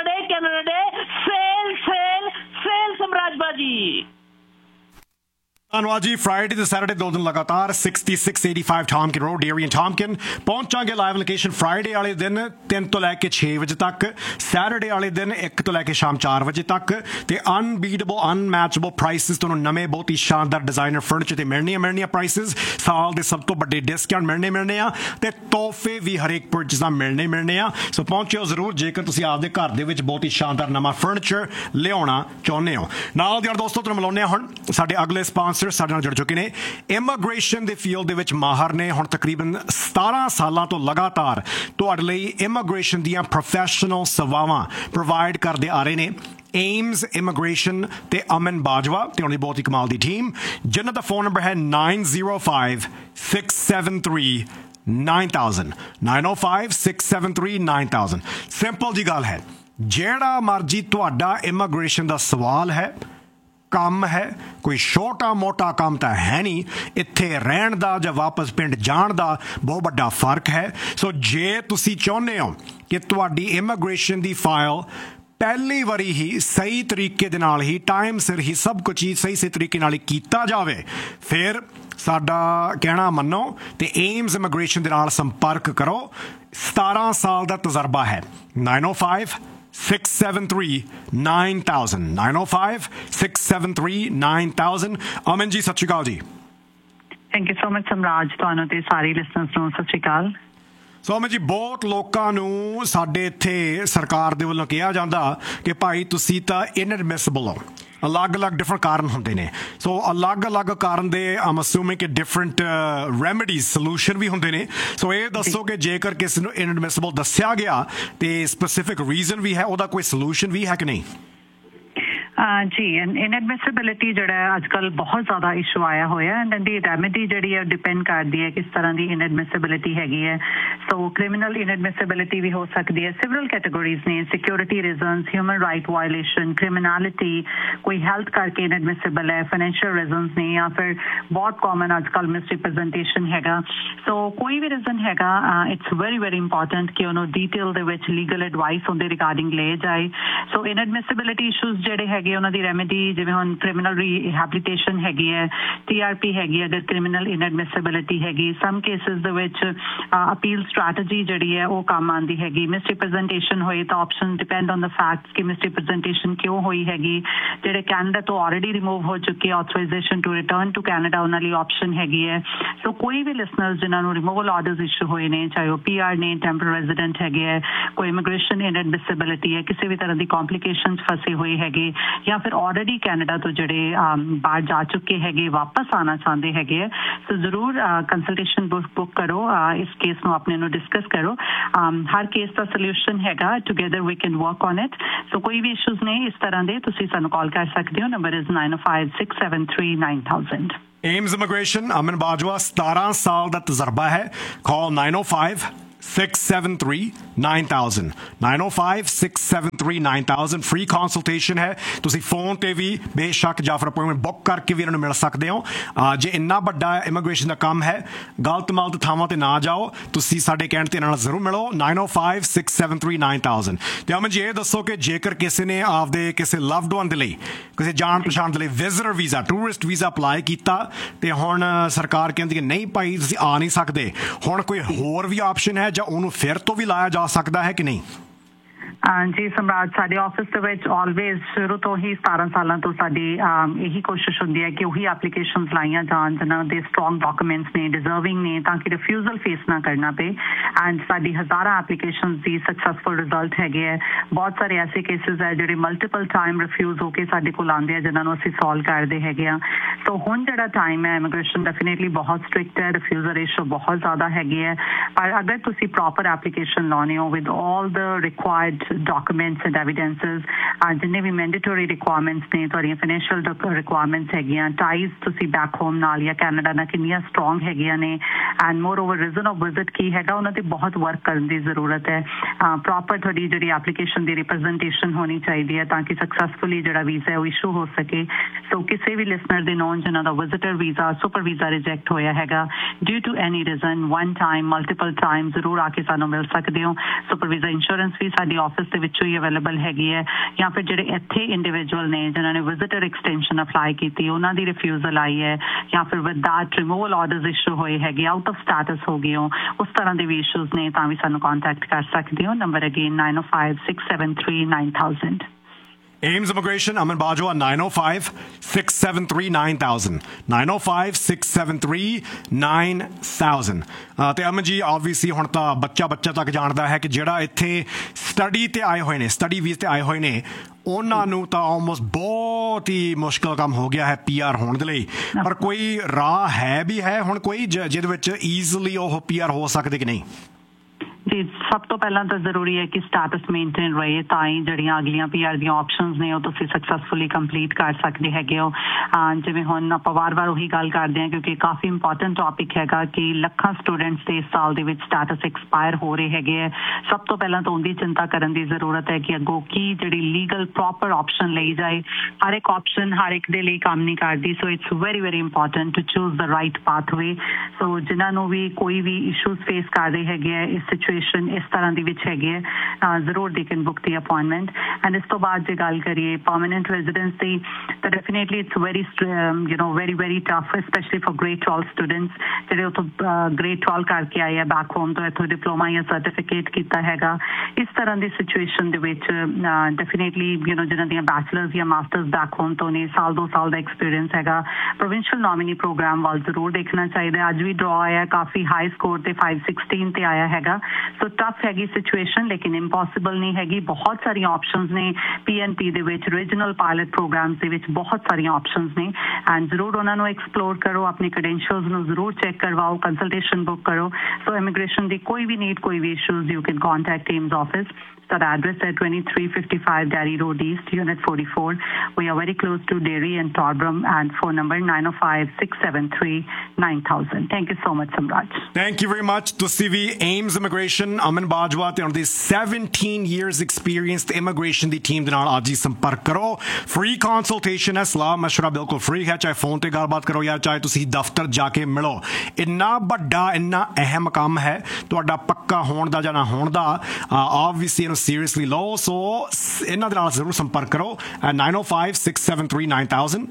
ਸੇਲ ਸਮਰਾਜ ਬਾਜੀ। ਧੰਨਵਾਦ ਜੀ। ਫਰਾਈਡੇ ਤੇ ਸੈਟਰਡੇ 2 ਦਿਨ ਲਗਾਤਾਰ 6685 ਟਾਮਕਿਨ road, dairy and ਟਾਮਕਿਨ। ਪਹੁੰਚਾਂਗੇ live location Friday ਵਾਲੇ ਦਿਨ 3 ਤੋਂ ਲੈ ਕੇ 6 ਵਜੇ ਤੱਕ, ਸੈਟਰਡੇ ਵਾਲੇ ਦਿਨ 1 ਤੋਂ ਲੈ ਕੇ ਸ਼ਾਮ 4 ਵਜੇ ਤੱਕ ਤੇ ਅਨਬੀਟੇਬਲ ਅਨਮੈਚੇਬਲ ਪ੍ਰਾਈਸਿਸ ਤੁਹਾਨੂੰ ਨਵੇਂ ਬਹੁਤ ਹੀ ਸ਼ਾਨਦਾਰ ਡਿਜ਼ਾਈਨਰ ਫਰਨੀਚਰ ਤੇ ਮਿਲਣੀਆਂ ਪ੍ਰਾਈਸਿਸ। ਸਾਲ ਦੇ ਸਭ ਤੋਂ ਵੱਡੇ ਡਿਸਕਾਊਂਟ ਮਿਲਣੇ ਆ ਤੇ ਤੋਹਫੇ ਵੀ ਹਰੇਕ ਪਰਚੇਸ ਨਾਲ ਮਿਲਣੇ ਆ। ਸੋ ਪਹੁੰਚਿਓ ਜ਼ਰੂਰ ਜੇਕਰ ਤੁਸੀਂ ਆਪਦੇ ਘਰ ਦੇ ਵਿੱਚ ਬਹੁਤ ਹੀ ਸ਼ਾਨਦਾਰ ਨਵਾਂ ਫਰਨੀਚਰ ਲਿਆਉਣਾ ਚਾਹੁੰਦੇ ਹੋ। ਨਾਲ ਦੀ ਦੋਸਤੋ ਤੁਹਾਨੂੰ ਮਿਲਾਉਂਦੇ ਆ ਹੁਣ ਸਾਡੇ ਅਗਲੇ ਸਪਾਂਸਰ ਸਾਡੇ ਨਾਲ ਜੁੜ ਚੁੱਕੇ ਨੇ। ਇਮੀਗ੍ਰੇਸ਼ਨ ਦੇ ਫੀਲਡ ਦੇ ਵਿੱਚ ਮਾਹਰ ਨੇ, ਹੁਣ ਤਕਰੀਬਨ 17 ਸਾਲਾਂ ਤੋਂ ਲਗਾਤਾਰ ਤੁਹਾਡੇ ਲਈ ਇਮੀਗ੍ਰੇਸ਼ਨ ਦੀਆਂ ਪ੍ਰੋਫੈਸ਼ਨਲ ਸੇਵਾਵਾਂ ਪ੍ਰੋਵਾਈਡ ਕਰਦੇ ਆ ਰਹੇ ਨੇ। ਏਮਸ ਇਮੀਗ੍ਰੇਸ਼ਨ ਤੇ ਅਮਨ ਬਾਜਵਾ ਤੇ ਉਹਨਾਂ ਦੀ ਬਹੁਤ ਹੀ ਕਮਾਲ ਦੀ ਟੀਮ, ਜਿਨ੍ਹਾਂ ਦਾ ਫੋਨ ਨੰਬਰ ਹੈ 9056739000 9056739000। ਸਿੰਪਲ ਜੀ ਗੱਲ ਹੈ, ਜਿਹੜਾ ਮਰਜੀ ਤੁਹਾਡਾ ਇਮੀਗ੍ਰੇਸ਼ਨ ਦਾ ਸਵਾਲ ਹੈ, ਕੰਮ ਹੈ, ਕੋਈ ਛੋਟਾ ਮੋਟਾ ਕੰਮ ਤਾਂ ਹੈ ਨਹੀਂ। ਇੱਥੇ ਰਹਿਣ ਦਾ ਜਾਂ ਵਾਪਸ ਪਿੰਡ ਜਾਣ ਦਾ ਬਹੁਤ ਵੱਡਾ ਫਰਕ ਹੈ। ਸੋ ਜੇ ਤੁਸੀਂ ਚਾਹੁੰਦੇ ਹੋ ਕਿ ਤੁਹਾਡੀ ਇਮੀਗ੍ਰੇਸ਼ਨ ਦੀ ਫਾਈਲ ਪਹਿਲੀ ਵਾਰੀ ਹੀ ਸਹੀ ਤਰੀਕੇ ਦੇ ਨਾਲ ਹੀ ਟਾਈਮ ਸਿਰ ਹੀ ਸਭ ਕੁਝ ਹੀ ਸਹੀ ਤਰੀਕੇ ਨਾਲ ਹੀ ਕੀਤਾ ਜਾਵੇ, ਫਿਰ ਸਾਡਾ ਕਹਿਣਾ ਮੰਨੋ ਤੇ ਏਮਸ ਇਮੀਗ੍ਰੇਸ਼ਨ ਦੇ ਨਾਲ ਸੰਪਰਕ ਕਰੋ। 17 ਸਾਲ ਦਾ ਤਜਰਬਾ ਹੈ। 905-673-9000 905-673-9000। ਅਮਨ ਜੀ ਸਤਿ ਸ਼੍ਰੀ ਅਕਾਲ ਜੀ। ਥੈਂਕ ਯੂ ਸੋ ਮਚ ਸਮਰਾਜ, ਤੁਹਾਨੂੰ ਤੇ ਸਾਰੇ ਲਿਸਨਰਸ ਨੂੰ ਸਤਿ ਸ਼੍ਰੀ ਅਕਾਲ। ਸੋ ਅਮਨ ਜੀ, ਬਹੁਤ ਲੋਕਾਂ ਨੂੰ ਸਾਡੇ ਇੱਥੇ ਸਰਕਾਰ ਦੇ ਵੱਲੋਂ ਕਿਹਾ ਜਾਂਦਾ ਕਿ ਭਾਈ ਤੁਸੀਂ ਤਾਂ ਇਨਐਡਮਿਸਿਬਲ ਹੋ। ਅਲੱਗ-ਅਲੱਗ ਡਿਫਰੈਂਟ ਕਾਰਨ ਹੁੰਦੇ ਨੇ। ਸੋ ਅਲੱਗ-ਅਲੱਗ ਕਾਰਨ ਦੇ ਆਮ ਅਸਿਊਮਿੰਗ ਕਿ ਡਿਫਰੈਂਟ ਰੈਮੀਡੀਜ਼ ਸੋਲੂਸ਼ਨ ਵੀ ਹੁੰਦੇ ਨੇ। ਸੋ ਇਹ ਦੱਸੋ ਕਿ ਜੇਕਰ ਕਿਸੇ ਨੂੰ ਇਨਐਡਮਿਸਿਬਲ ਦੱਸਿਆ ਗਿਆ ਤੇ ਸਪੈਸੀਫਿਕ ਰੀਜ਼ਨ ਵੀ ਹੈ, ਉਹਦਾ ਕੋਈ ਸੋਲੂਸ਼ਨ ਵੀ ਹੈ ਕਿ ਨਹੀਂ? ਜੀ, ਇਨਐਡਮਿਸਿਬਿਲਿਟੀ ਜਿਹੜਾ ਅੱਜ ਕੱਲ੍ਹ ਬਹੁਤ ਜ਼ਿਆਦਾ ਇਸ਼ੂ ਆਇਆ ਹੋਇਆ ਐਂਡ ਇਹਦੀ ਰੈਮੇਡੀ ਜਿਹੜੀ ਹੈ ਡਿਪੈਂਡ ਕਰਦੀ ਹੈ ਕਿਸ ਤਰ੍ਹਾਂ ਦੀ ਇਨਐਡਮਿਸਿਬਿਲਿਟੀ ਹੈਗੀ ਹੈ। ਸੋ ਕ੍ਰਿਮੀਨਲ ਇਨਐਡਮਿਸਿਬਿਲਿਟੀ ਵੀ ਹੋ ਸਕਦੀ ਹੈ। ਸਿਵਲ ਕੈਟੇਗਰੀਜ਼ ਨੇ, security reasons, human right violation, criminality, ਕੋਈ ਹੈਲਥ ਕਰਕੇ ਇਨਐਡਮਿਸਿਬਲ ਹੈ, ਫਾਈਨੈਂਸ਼ੀਅਲ ਰੀਜ਼ਨਸ ਨੇ, ਜਾਂ ਫਿਰ ਬਹੁਤ ਕਾਮਨ ਅੱਜ ਕੱਲ੍ਹ ਮਿਸਰਿਪ੍ਰੈਜ਼ੈਂਟੇਸ਼ਨ ਹੈਗਾ। ਸੋ ਕੋਈ ਵੀ ਰੀਜ਼ਨ ਹੈਗਾ, ਇਟਸ ਵੈਰੀ ਵੈਰੀ ਇੰਪੋਰਟੈਂਟ ਕਿ ਉਹਨੂੰ ਡੀਟੇਲ ਦੇ ਵਿੱਚ ਲੀਗਲ ਐਡਵਾਈਸ ਉਹਦੇ ਰਿਗਾਰਡਿੰਗ ਲਏ ਜਾਏ। ਸੋ ਇਨਐਡਮਿਸਿਬਿਲਿਟੀ ਇਸ਼ੂਜ਼ ਜਿਹੜੇ ਹੈਗੇ ਉਹਨਾਂ ਦੀ ਰੈਮੇਡੀ ਜਿਵੇਂ ਹੁਣ ਕ੍ਰਿਮੀਨਲ ਰੀਹੈਬਿਲਿਟੇਸ਼ਨ ਹੈਗੀ ਹੈ, TRP ਹੈਗੀ ਹੈ ਅਗਰ ਕ੍ਰਿਮੀਨਲ ਇਨਐਡਮਿਸਿਬਿਲਿਟੀ ਹੈਗੀ। ਸਮ ਕੇਸਿਸ ਦੇ ਵਿੱਚ ਅਪੀਲ ਸਟ੍ਰੈਟਜੀ ਜਿਹੜੀ ਹੈ ਉਹ ਕੰਮ ਆਉਂਦੀ ਹੈਗੀ। ਮਿਸਰਿਪ੍ਰੈਜ਼ੈਂਟੇਸ਼ਨ ਹੋਏ ਤਾਂ option depend on the facts ਕਿ ਮਿਸਰਿਪ੍ਰੈਜ਼ੈਂਟੇਸ਼ਨ ਕਿਉਂ ਹੋਈ ਹੈਗੀ। ਜਿਹੜੇ ਕੈਨੇਡਾ ਤੋਂ ਆਲਰੇਡੀ ਰਿਮੂਵ ਹੋ ਚੁੱਕੇ ਆਥੋਰਾਈਜ਼ੇਸ਼ਨ ਟੂ ਰਿਟਰਨ ਟੂ ਕੈਨੇਡਾ, ਉਹਨਾਂ ਲਈ ਆਪਸ਼ਨ ਹੈਗੀ ਹੈ। ਸੋ ਕੋਈ ਵੀ ਲਿਸਨਰਸ ਜਿਨ੍ਹਾਂ ਨੂੰ ਰਿਮੂਵਲ ਆਰਡਰਸ ਇਸ਼ੂ ਹੋਏ ਨੇ, ਚਾਹੇ ਉਹ PR ਨੇ, ਟੈਂਪਰੇਰੀ ਰੈਜ਼ੀਡੈਂਟ ਹੈਗੇ ਹੈ, ਕੋਈ ਇਮੀਗ੍ਰੇਸ਼ਨ ਇਨਐਡਮਿਸਿਬਿਲਿਟੀ ਹੈ, ਕਿਸੇ ਵੀ ਤਰ੍ਹਾਂ ਦੀ ਕੰਪਲਿਕੇਸ਼ਨਸ ਫਸੇ ਹੋਏ ਹੈਗੇ, ਜਾਂ ਫਿਰ ਆਲਰੇਡੀ ਕੈਨੇਡਾ ਤੋਂ ਜਿਹੜੇ ਬਾਹਰ ਜਾ ਚੁੱਕੇ ਹੈਗੇ ਵਾਪਸ ਆਉਣਾ ਚਾਹੁੰਦੇ ਹੈਗੇ ਹੈ, ਸੋ ਜ਼ਰੂਰ ਕੰਸਲਟੇਸ਼ਨ ਬੁੱਕ ਕਰੋ। ਇਸ ਕੇਸ ਨੂੰ ਆਪਣੇ ਨੂੰ ਡਿਸਕਸ ਕਰੋ। ਹਰ ਕੇਸ ਦਾ ਸੋਲਿਊਸ਼ਨ ਹੈਗਾ, together we can work on it. ਸੋ ਕੋਈ ਵੀ ਇਸ਼ੂਜ਼ ਨੇ ਇਸ ਤਰ੍ਹਾਂ ਦੇ, ਤੁਸੀਂ ਸਾਨੂੰ ਕਾਲ ਕਰ ਸਕਦੇ ਹੋ। Number is 905-673-9000। ਏਮਸ ਇਮੀਗ੍ਰੇਸ਼ਨ, ਅਮਨ ਬਾਜਵਾ, 17 ਸਾਲ ਦਾ ਤਜਰਬਾ ਹੈ। ਕਾਲ 905-673-9000 905-673-9000। ਫ੍ਰੀ ਕੰਸਲਟੇਸ਼ਨ ਹੈ। ਤੁਸੀਂ ਫੋਨ ਤੇ ਵੀ ਬੇਸ਼ੱਕ ਜਾਂ ਫਿਰ ਅਪਾਇੰਟਮੈਂਟ ਬੁੱਕ ਕਰਕੇ ਵੀ ਇਹਨਾਂ ਨੂੰ ਮਿਲ ਸਕਦੇ ਹੋ। ਜੇ ਇੰਨਾ ਵੱਡਾ ਇਮੀਗ੍ਰੇਸ਼ਨ ਦਾ ਕੰਮ ਹੈ, ਗਲਤ ਮਲਤ ਥਾਵਾਂ ਤੇ ਨਾ ਜਾਓ, ਤੁਸੀਂ ਸਾਡੇ ਕਹਿਣ ਤੇ ਇਹਨਾਂ ਨਾਲ ਜ਼ਰੂਰ ਮਿਲੋ। 905-673-9000। ਤੇ ਅਮਨ ਜੀ, ਇਹ ਦੱਸੋ ਕਿ ਜੇਕਰ ਕਿਸੇ ਨੇ ਆਪਦੇ ਕਿਸੇ ਲਵਡ ਵਨ ਦੇ ਲਈ, ਕਿਸੇ ਜਾਣ ਪਛਾਣ ਦੇ ਲਈ visitor visa, tourist visa apply ਕੀਤਾ ਤੇ ਹੁਣ ਸਰਕਾਰ ਕਹਿੰਦੀ ਕਿ ਨਹੀਂ ਭਾਈ ਤੁਸੀਂ ਆ ਨਹੀਂ ਸਕਦੇ, ਹੁਣ ਕੋਈ ਹੋਰ ਵੀ ਆਪਸ਼ਨ ਹੈ ਜਾਂ ਉਹਨੂੰ ਫਿਰ ਤੋਂ ਵੀ ਲਾਇਆ ਜਾ ਸਕਦਾ ਹੈ ਕਿ ਨਹੀਂ? ਜੀ ਸਮਰਾਜ, ਸਾਡੇ ਆਫਿਸ ਦੇ ਵਿੱਚ ਆਲਵੇਜ਼ ਸ਼ੁਰੂ ਤੋਂ ਹੀ 17 ਸਾਲਾਂ ਤੋਂ ਸਾਡੀ ਇਹੀ ਕੋਸ਼ਿਸ਼ ਹੁੰਦੀ ਹੈ ਕਿ ਉਹੀ ਐਪਲੀਕੇਸ਼ਨਸ ਲਾਈਆਂ ਜਾਣ ਜਿਨ੍ਹਾਂ ਦੇ ਸਟਰੋਂਗ ਡਾਕੂਮੈਂਟਸ ਨੇ, ਡਿਜ਼ਰਵਿੰਗ ਨੇ, ਤਾਂ ਕਿ ਰਿਫਿਊਜ਼ਲ ਫੇਸ ਨਾ ਕਰਨਾ ਪਏ। ਐਂਡ ਸਾਡੀ ਹਜ਼ਾਰਾਂ ਐਪਲੀਕੇਸ਼ਨਸ ਦੀ ਸਕਸੈਸਫੁਲ ਰਿਜ਼ਲਟ ਹੈਗੇ ਹੈ। ਬਹੁਤ ਸਾਰੇ ਐਸੇ ਕੇਸਿਸ ਹੈ ਜਿਹੜੇ ਮਲਟੀਪਲ ਟਾਈਮ ਰਿਫਿਊਜ਼ ਹੋ ਕੇ ਸਾਡੇ ਕੋਲ ਆਉਂਦੇ ਆ, ਜਿਨ੍ਹਾਂ ਨੂੰ ਅਸੀਂ ਸੋਲਵ ਕਰਦੇ ਹੈਗੇ ਆ। ਸੋ ਹੁਣ ਜਿਹੜਾ ਟਾਈਮ ਹੈ ਇਮੀਗ੍ਰੇਸ਼ਨ ਡੈਫੀਨੇਟਲੀ ਬਹੁਤ ਸਟ੍ਰਿਕਟ ਹੈ, ਰਿਫਿਊਜ਼ਲ ਰੇਸ਼ੋ ਬਹੁਤ ਜ਼ਿਆਦਾ ਹੈਗੀ ਹੈ। ਪਰ ਅਗਰ ਤੁਸੀਂ ਪ੍ਰੋਪਰ ਐਪਲੀਕੇਸ਼ਨ ਲਾਉਣੇ ਹੋ with all the required documents and ਐਵੀਡੈਂਸਿਸ, ਜਿੰਨੇ ਵੀ ਮੈਂਡੇਟਰੀ ਰਿਕੁਆਇਰਮੈਂਟਸ ਨੇ, ਤੁਹਾਡੀਆਂ ਫਾਈਨੈਂਸ਼ੀਅਲ ਰਿਕੁਆਇਰਮੈਂਟਸ ਹੈਗੀਆਂ, ਟਾਈਜ਼ ਤੁਸੀਂ ਬੈਕ ਹੋਮ ਨਾਲ ਜਾਂ ਕੈਨੇਡਾ ਨਾਲ ਕਿੰਨੀਆਂ ਸਟਰੋਂਗ ਹੈਗੀਆਂ ਨੇ, and more over reason of visit ਕੀ ਹੈਗਾ, ਉਹਨਾਂ ਤੇ ਬਹੁਤ ਵਰਕ ਕਰਨ ਦੀ ਜ਼ਰੂਰਤ ਹੈ। ਪ੍ਰੋਪਰ ਤੁਹਾਡੀ ਜਿਹੜੀ ਐਪਲੀਕੇਸ਼ਨ ਦੀ ਰਿਪਰੈਜ਼ੈਂਟੇਸ਼ਨ ਹੋਣੀ ਚਾਹੀਦੀ ਹੈ ਤਾਂ ਕਿ ਸਕਸੈਸਫੁਲੀ ਜਿਹੜਾ ਵੀਜ਼ਾ ਹੈ ਉਹ ਇਸ਼ੂ ਹੋ ਸਕੇ। ਸੋ ਕਿਸੇ ਵੀ ਲਿਸਨਰ ਦੇ ਨੋਨ ਜਿਨ੍ਹਾਂ ਦਾ visitor visa, super visa reject ਹੋਇਆ ਹੈਗਾ due to any reason, one time, multiple time, ਜ਼ਰੂਰ ਆ ਕੇ ਸਾਨੂੰ ਮਿਲ ਸਕਦੇ ਹੋ। ਸੁਪਰ ਵੀਜ਼ਾ ਇੰਸ਼ੋਰੈਂਸ ਵੀ ਸਾਡੀ ਆਫਿਸ ਦੇ ਵਿੱਚੋਂ ਹੀ ਅਵੇਲੇਬਲ ਹੈਗੀ ਹੈ। ਜਾਂ ਫਿਰ ਜਿਹੜੇ ਇੱਥੇ ਇੰਡੀਵਿਜੂਅਲ ਨੇ ਜਿਨ੍ਹਾਂ ਨੇ ਵਿਜ਼ਿਟਰ ਐਕਸਟੈਂਸ਼ਨ ਅਪਲਾਈ ਕੀਤੀ, ਉਹਨਾਂ ਦੀ ਰਿਫਿਊਜ਼ਲ ਆਈ ਹੈ, ਜਾਂ ਫਿਰ with that removal orders issue ਹੋਏ ਹੈਗੇ, ਆਊਟ ਆਫ ਸਟੇਟਸ ਹੋ ਗਏ ਹੋ, ਉਸ ਤਰ੍ਹਾਂ ਦੇ ਵੀ ਇਸ਼ੂਜ਼ ਨੇ, ਤਾਂ ਵੀ ਸਾਨੂੰ ਕੰਟੈਕਟ ਕਰ ਸਕਦੇ ਹੋ। Number again 905-673-9000। Ames Immigration, Aman Bajwa, 905-673-9000 905-673-9000। ਤੇ ਅਮਨ ਜੀ, ਆਬਵੀਅਸਲੀ ਹੁਣ ਤਾਂ ਬੱਚਾ ਤੱਕ ਜਾਣਦਾ ਹੈ ਕਿ ਜਿਹੜਾ ਇੱਥੇ ਸਟੱਡੀ ਤੇ ਆਏ ਹੋਏ ਨੇ, ਸਟੱਡੀ ਵੀਜ਼ ਤੇ ਆਏ ਹੋਏ ਨੇ, ਉਹਨਾਂ ਨੂੰ ਤਾਂ ਆਲਮੋਸਟ ਬਹੁਤ ਹੀ ਮੁਸ਼ਕਿਲ ਕੰਮ ਹੋ ਗਿਆ ਹੈ PR ਹੋਣ ਦੇ ਲਈ। ਪਰ ਕੋਈ ਰਾਹ ਹੈ ਵੀ ਹੈ ਹੁਣ ਕੋਈ ਜਿਹਦੇ ਵਿੱਚ ਈਜ਼ੀਲੀ ਉਹ PR ਹੋ ਸਕਦੇ ਕਿ ਨਹੀਂ? ਜੀ, ਸਭ ਤੋਂ ਪਹਿਲਾਂ ਤਾਂ ਜ਼ਰੂਰੀ ਹੈ ਕਿ ਸਟੇਟਸ ਮੇਨਟੇਨ ਰਹੇ, ਤਾਂ ਹੀ ਜਿਹੜੀਆਂ ਅਗਲੀਆਂ PR ਦੀਆਂ ਆਪਸ਼ਨਸ ਨੇ ਉਹ ਤੁਸੀਂ ਸਕਸੈਸਫੁਲੀ ਕੰਪਲੀਟ ਕਰ ਸਕਦੇ ਹੈਗੇ ਹੋ। ਜਿਵੇਂ ਹੁਣ ਆਪਾਂ ਵਾਰ-ਵਾਰ ਉਹੀ ਗੱਲ ਕਰਦੇ ਹਾਂ ਕਿਉਂਕਿ ਕਾਫੀ ਇੰਪੋਰਟੈਂਟ ਟੌਪਿਕ ਹੈਗਾ ਕਿ ਲੱਖਾਂ ਸਟੂਡੈਂਟਸ ਦੇ ਇਸ ਸਾਲ ਦੇ ਵਿੱਚ ਸਟੇਟਸ ਐਕਸਪਾਇਰ ਹੋ ਰਹੇ ਹੈਗੇ ਹੈ। ਸਭ ਤੋਂ ਪਹਿਲਾਂ ਤਾਂ ਉਹਦੀ ਚਿੰਤਾ ਕਰਨ ਦੀ ਜ਼ਰੂਰਤ ਹੈ ਕਿ ਅੱਗੋਂ ਕੀ ਜਿਹੜੀ ਲੀਗਲ ਪ੍ਰੋਪਰ ਆਪਸ਼ਨ ਲਈ ਜਾਏ। ਹਰ ਇੱਕ ਆਪਸ਼ਨ ਹਰ ਇੱਕ ਦੇ ਲਈ ਕੰਮ ਨਹੀਂ ਕਰਦੀ, so it's very very important to choose the right pathway. ਸੋ ਜਿਨ੍ਹਾਂ ਨੂੰ ਵੀ ਕੋਈ ਵੀ ਇਸ਼ੂਜ਼ ਫੇਸ ਕਰ ਰਹੇ ਹੈਗੇ ਹੈ ਇਸ ਸਿਚੁਏਸ਼ਨ सिचुएशन इस तरह दी विच हैगी है जरूर they can book the appointment and इस तो बाद जे गल करिए परमानेंट रेजिडेंस दी तो definitely it's very very tough specially for grade 12 students ਜਿਹੜੇ ਉਥੋਂ ग्रेड 12 करके आए हैं बैक होम तो इथों डिप्लोमा या सर्टिफिकेट किया हैगा इस तरह की सिचुएशन दे विच डेफिनेटली जिन्हां दी बैचलर्स या मास्टर्स बैक होम तो नहीं साल 2 साल का एक्सपीरियंस हैगा प्रोविंशियल नॉमिनी प्रोग्राम वाल जरूर देखना चाहिए अज भी ड्रॉ आया काफ़ी हाई स्कोर ते 516 ते आया हैगा सो टफ हैगी सिचुएशन लेकिन इंपॉसिबल नहीं हैगी बहुत सारी ऑप्शंस ने PNP दे विच रीजनल पायलट प्रोग्राम्स दे विच बहुत सारी ऑप्शंस ने एंड जरूर उन्हां नूं एक्सप्लोर करो अपनी क्रेडेंशियल्स नूं जरूर चेक करवाओ कंसल्टेशन बुक करो सो इमिग्रेशन दी कोई भी नीड कोई भी issues you can contact teams office Our address at 2355 Derry Road East, Unit 44. We are very close to Derry and Torbram, and phone number 905-673-9000. Thank you so much, Samraj. Thank you very much. Tusi vi Ames Immigration, Aman Bajwa, te on the 17 years experience the immigration the team de naal aaj hi sampark karo. Free consultation hai, salah mashwara bilkul free hai, chahe phone te ਗੱਲਬਾਤ ਕਰੋ ਜਾਂ ਚਾਹੇ ਤੁਸੀਂ ਦਫ਼ਤਰ ਜਾ ਕੇ ਮਿਲੋ ਇੰਨਾ ਵੱਡਾ ਇੰਨਾ ਅਹਿਮ ਕੰਮ ਹੈ ਤੁਹਾਡਾ ਪੱਕਾ ਹੋਣ ਦਾ ਜਾਂ ਨਾ ਹੋਣ ਦਾ obviously seriously low so ਇਹਨਾਂ ਦੇ ਨਾਲ ਜ਼ਰੂਰ ਸੰਪਰਕ ਕਰੋ 905-673-9000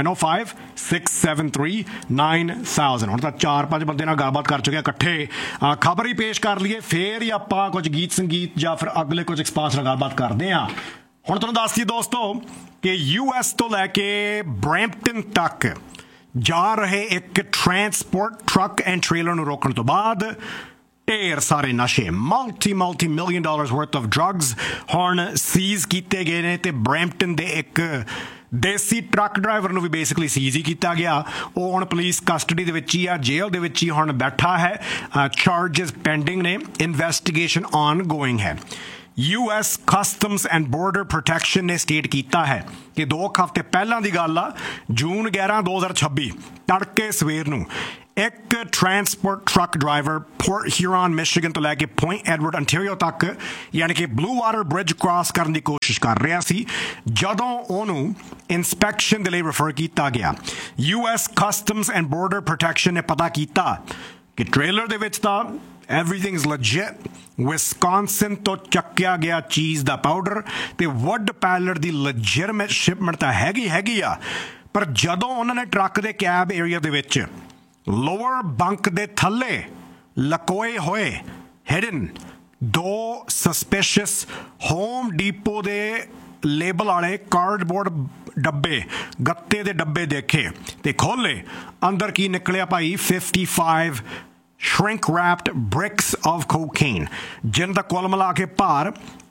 905-673-9000 ਹੁਣ ਤਾਂ 4-5 ਬੰਦੇ ਨਾਲ ਗੱਲਬਾਤ ਕਰ ਚੁੱਕੇ ਇਕੱਠੇ ਖਬਰ ਹੀ ਪੇਸ਼ ਕਰ ਲਈਏ ਫੇਰ ਹੀ ਆਪਾਂ ਕੁਝ ਗੀਤ ਸੰਗੀਤ ਜਾਂ ਫਿਰ ਅਗਲੇ ਕੁਝ ਐਕਸਪਰਟਸ ਨਾਲ ਗੱਲਬਾਤ ਕਰਦੇ ਹਾਂ ਹੁਣ ਤੁਹਾਨੂੰ ਦੱਸ ਦਈਏ ਦੋਸਤੋ ਕਿ US ਤੋਂ ਲੈ ਕੇ ਬਰੈਂਪਟਨ ਤੱਕ ਜਾ ਰਹੇ ਇੱਕ ਟਰਾਂਸਪੋਰਟ ਟਰੱਕ ਐਂਡ ਟ੍ਰੇਲਰ ਨੂੰ ਰੋਕਣ ਤੋਂ ਬਾਅਦ ਢੇਰ ਸਾਰੇ ਨਸ਼ੇ multi million dollars worth of drugs ਹੁਣ ਸੀਜ਼ ਕੀਤੇ ਗਏ ਨੇ ਤੇ ਬਰੈਂਪਟਨ ਦੇ ਇੱਕ ਦੇਸੀ ਟਰੱਕ ਡਰਾਈਵਰ ਨੂੰ ਵੀ ਬੇਸਿਕਲੀ ਸੀਜ਼ ਹੀ ਕੀਤਾ ਗਿਆ ਉਹ ਹੁਣ ਪੁਲਿਸ ਕਸਟਡੀ ਦੇ ਵਿੱਚ ਹੀ ਆ ਜੇਲ੍ਹ ਦੇ ਵਿੱਚ ਹੀ ਹੁਣ ਬੈਠਾ ਹੈ ਚਾਰਜਸ ਪੈਂਡਿੰਗ ਨੇ ਇਨਵੈਸਟੀਗੇਸ਼ਨ ਆਨਗੋਇੰਗ ਹੈ US Customs and Border Protection ਨੇ ਸਟੇਟ ਕੀਤਾ ਹੈ ਕਿ 2 ਹਫ਼ਤੇ ਪਹਿਲਾਂ ਦੀ ਗੱਲ ਆ ਜੂਨ 11 2026 ਤੜਕੇ ਸਵੇਰ ਨੂੰ ਇੱਕ transport truck driver port ਹਿਊਰਨ Michigan ਤੋਂ ਲੈ ਕੇ ਪੁਆਇੰਟ ਐਡਵਰਡ ਅੰਟਾਰੀਓ ਤੱਕ ਯਾਨੀ ਕਿ ਬਲੂ ਵਾਟਰ ਬ੍ਰਿਜ ਕ੍ਰਾਸ ਕਰਨ ਦੀ ਕੋਸ਼ਿਸ਼ ਕਰ ਰਿਹਾ ਸੀ ਜਦੋਂ ਉਹਨੂੰ ਇੰਸਪੈਕਸ਼ਨ ਦੇ ਲਈ ਰੈਫਰ ਕੀਤਾ ਗਿਆ US Customs and Border Protection ਨੇ ਪਤਾ ਕੀਤਾ ਕਿ ਟ੍ਰੇਲਰ ਦੇ ਵਿੱਚ ਤਾਂ everything is legit ਵਿਸਕੌਨਸਿਨ ਤੋਂ ਚੱਕਿਆ ਗਿਆ ਚੀਜ਼ ਦਾ ਪਾਊਡਰ ਤੇ ਵੁੱਡ ਪੈਲਟ ਦੀ ਲੈਜਿਟਿਮੇਟ ਸ਼ਿਪਮੈਂਟ ਤਾਂ ਹੈਗੀ ਆ ਪਰ ਜਦੋਂ ਉਹਨਾਂ ਨੇ ਟਰੱਕ ਦੇ ਕੈਬ ਏਰੀਆ ਦੇ ਵਿੱਚ ਲੋਅਰ ਬੰਕ ਦੇ ਥੱਲੇ ਲਕੋਏ ਹੋਏ ਹਿਡਨ 2 ਸਸਪੀਸ਼ੀਅਸ ਹੋਮ ਡੀਪੋ ਦੇ ਲੇਬਲ ਵਾਲੇ ਕਾਰਡਬੋਰਡ ਡੱਬੇ ਗੱਤੇ ਦੇ ਡੱਬੇ ਦੇਖੇ ਤੇ ਖੋਲੇ ਅੰਦਰ ਕੀ ਨਿਕਲਿਆ ਭਾਈ 55 shrink-wrapped bricks of cocaine. ਜਿਨ ਦਾ ਕੁੱਲ ਮਿਲਾ ਕੇ ਭਾਰ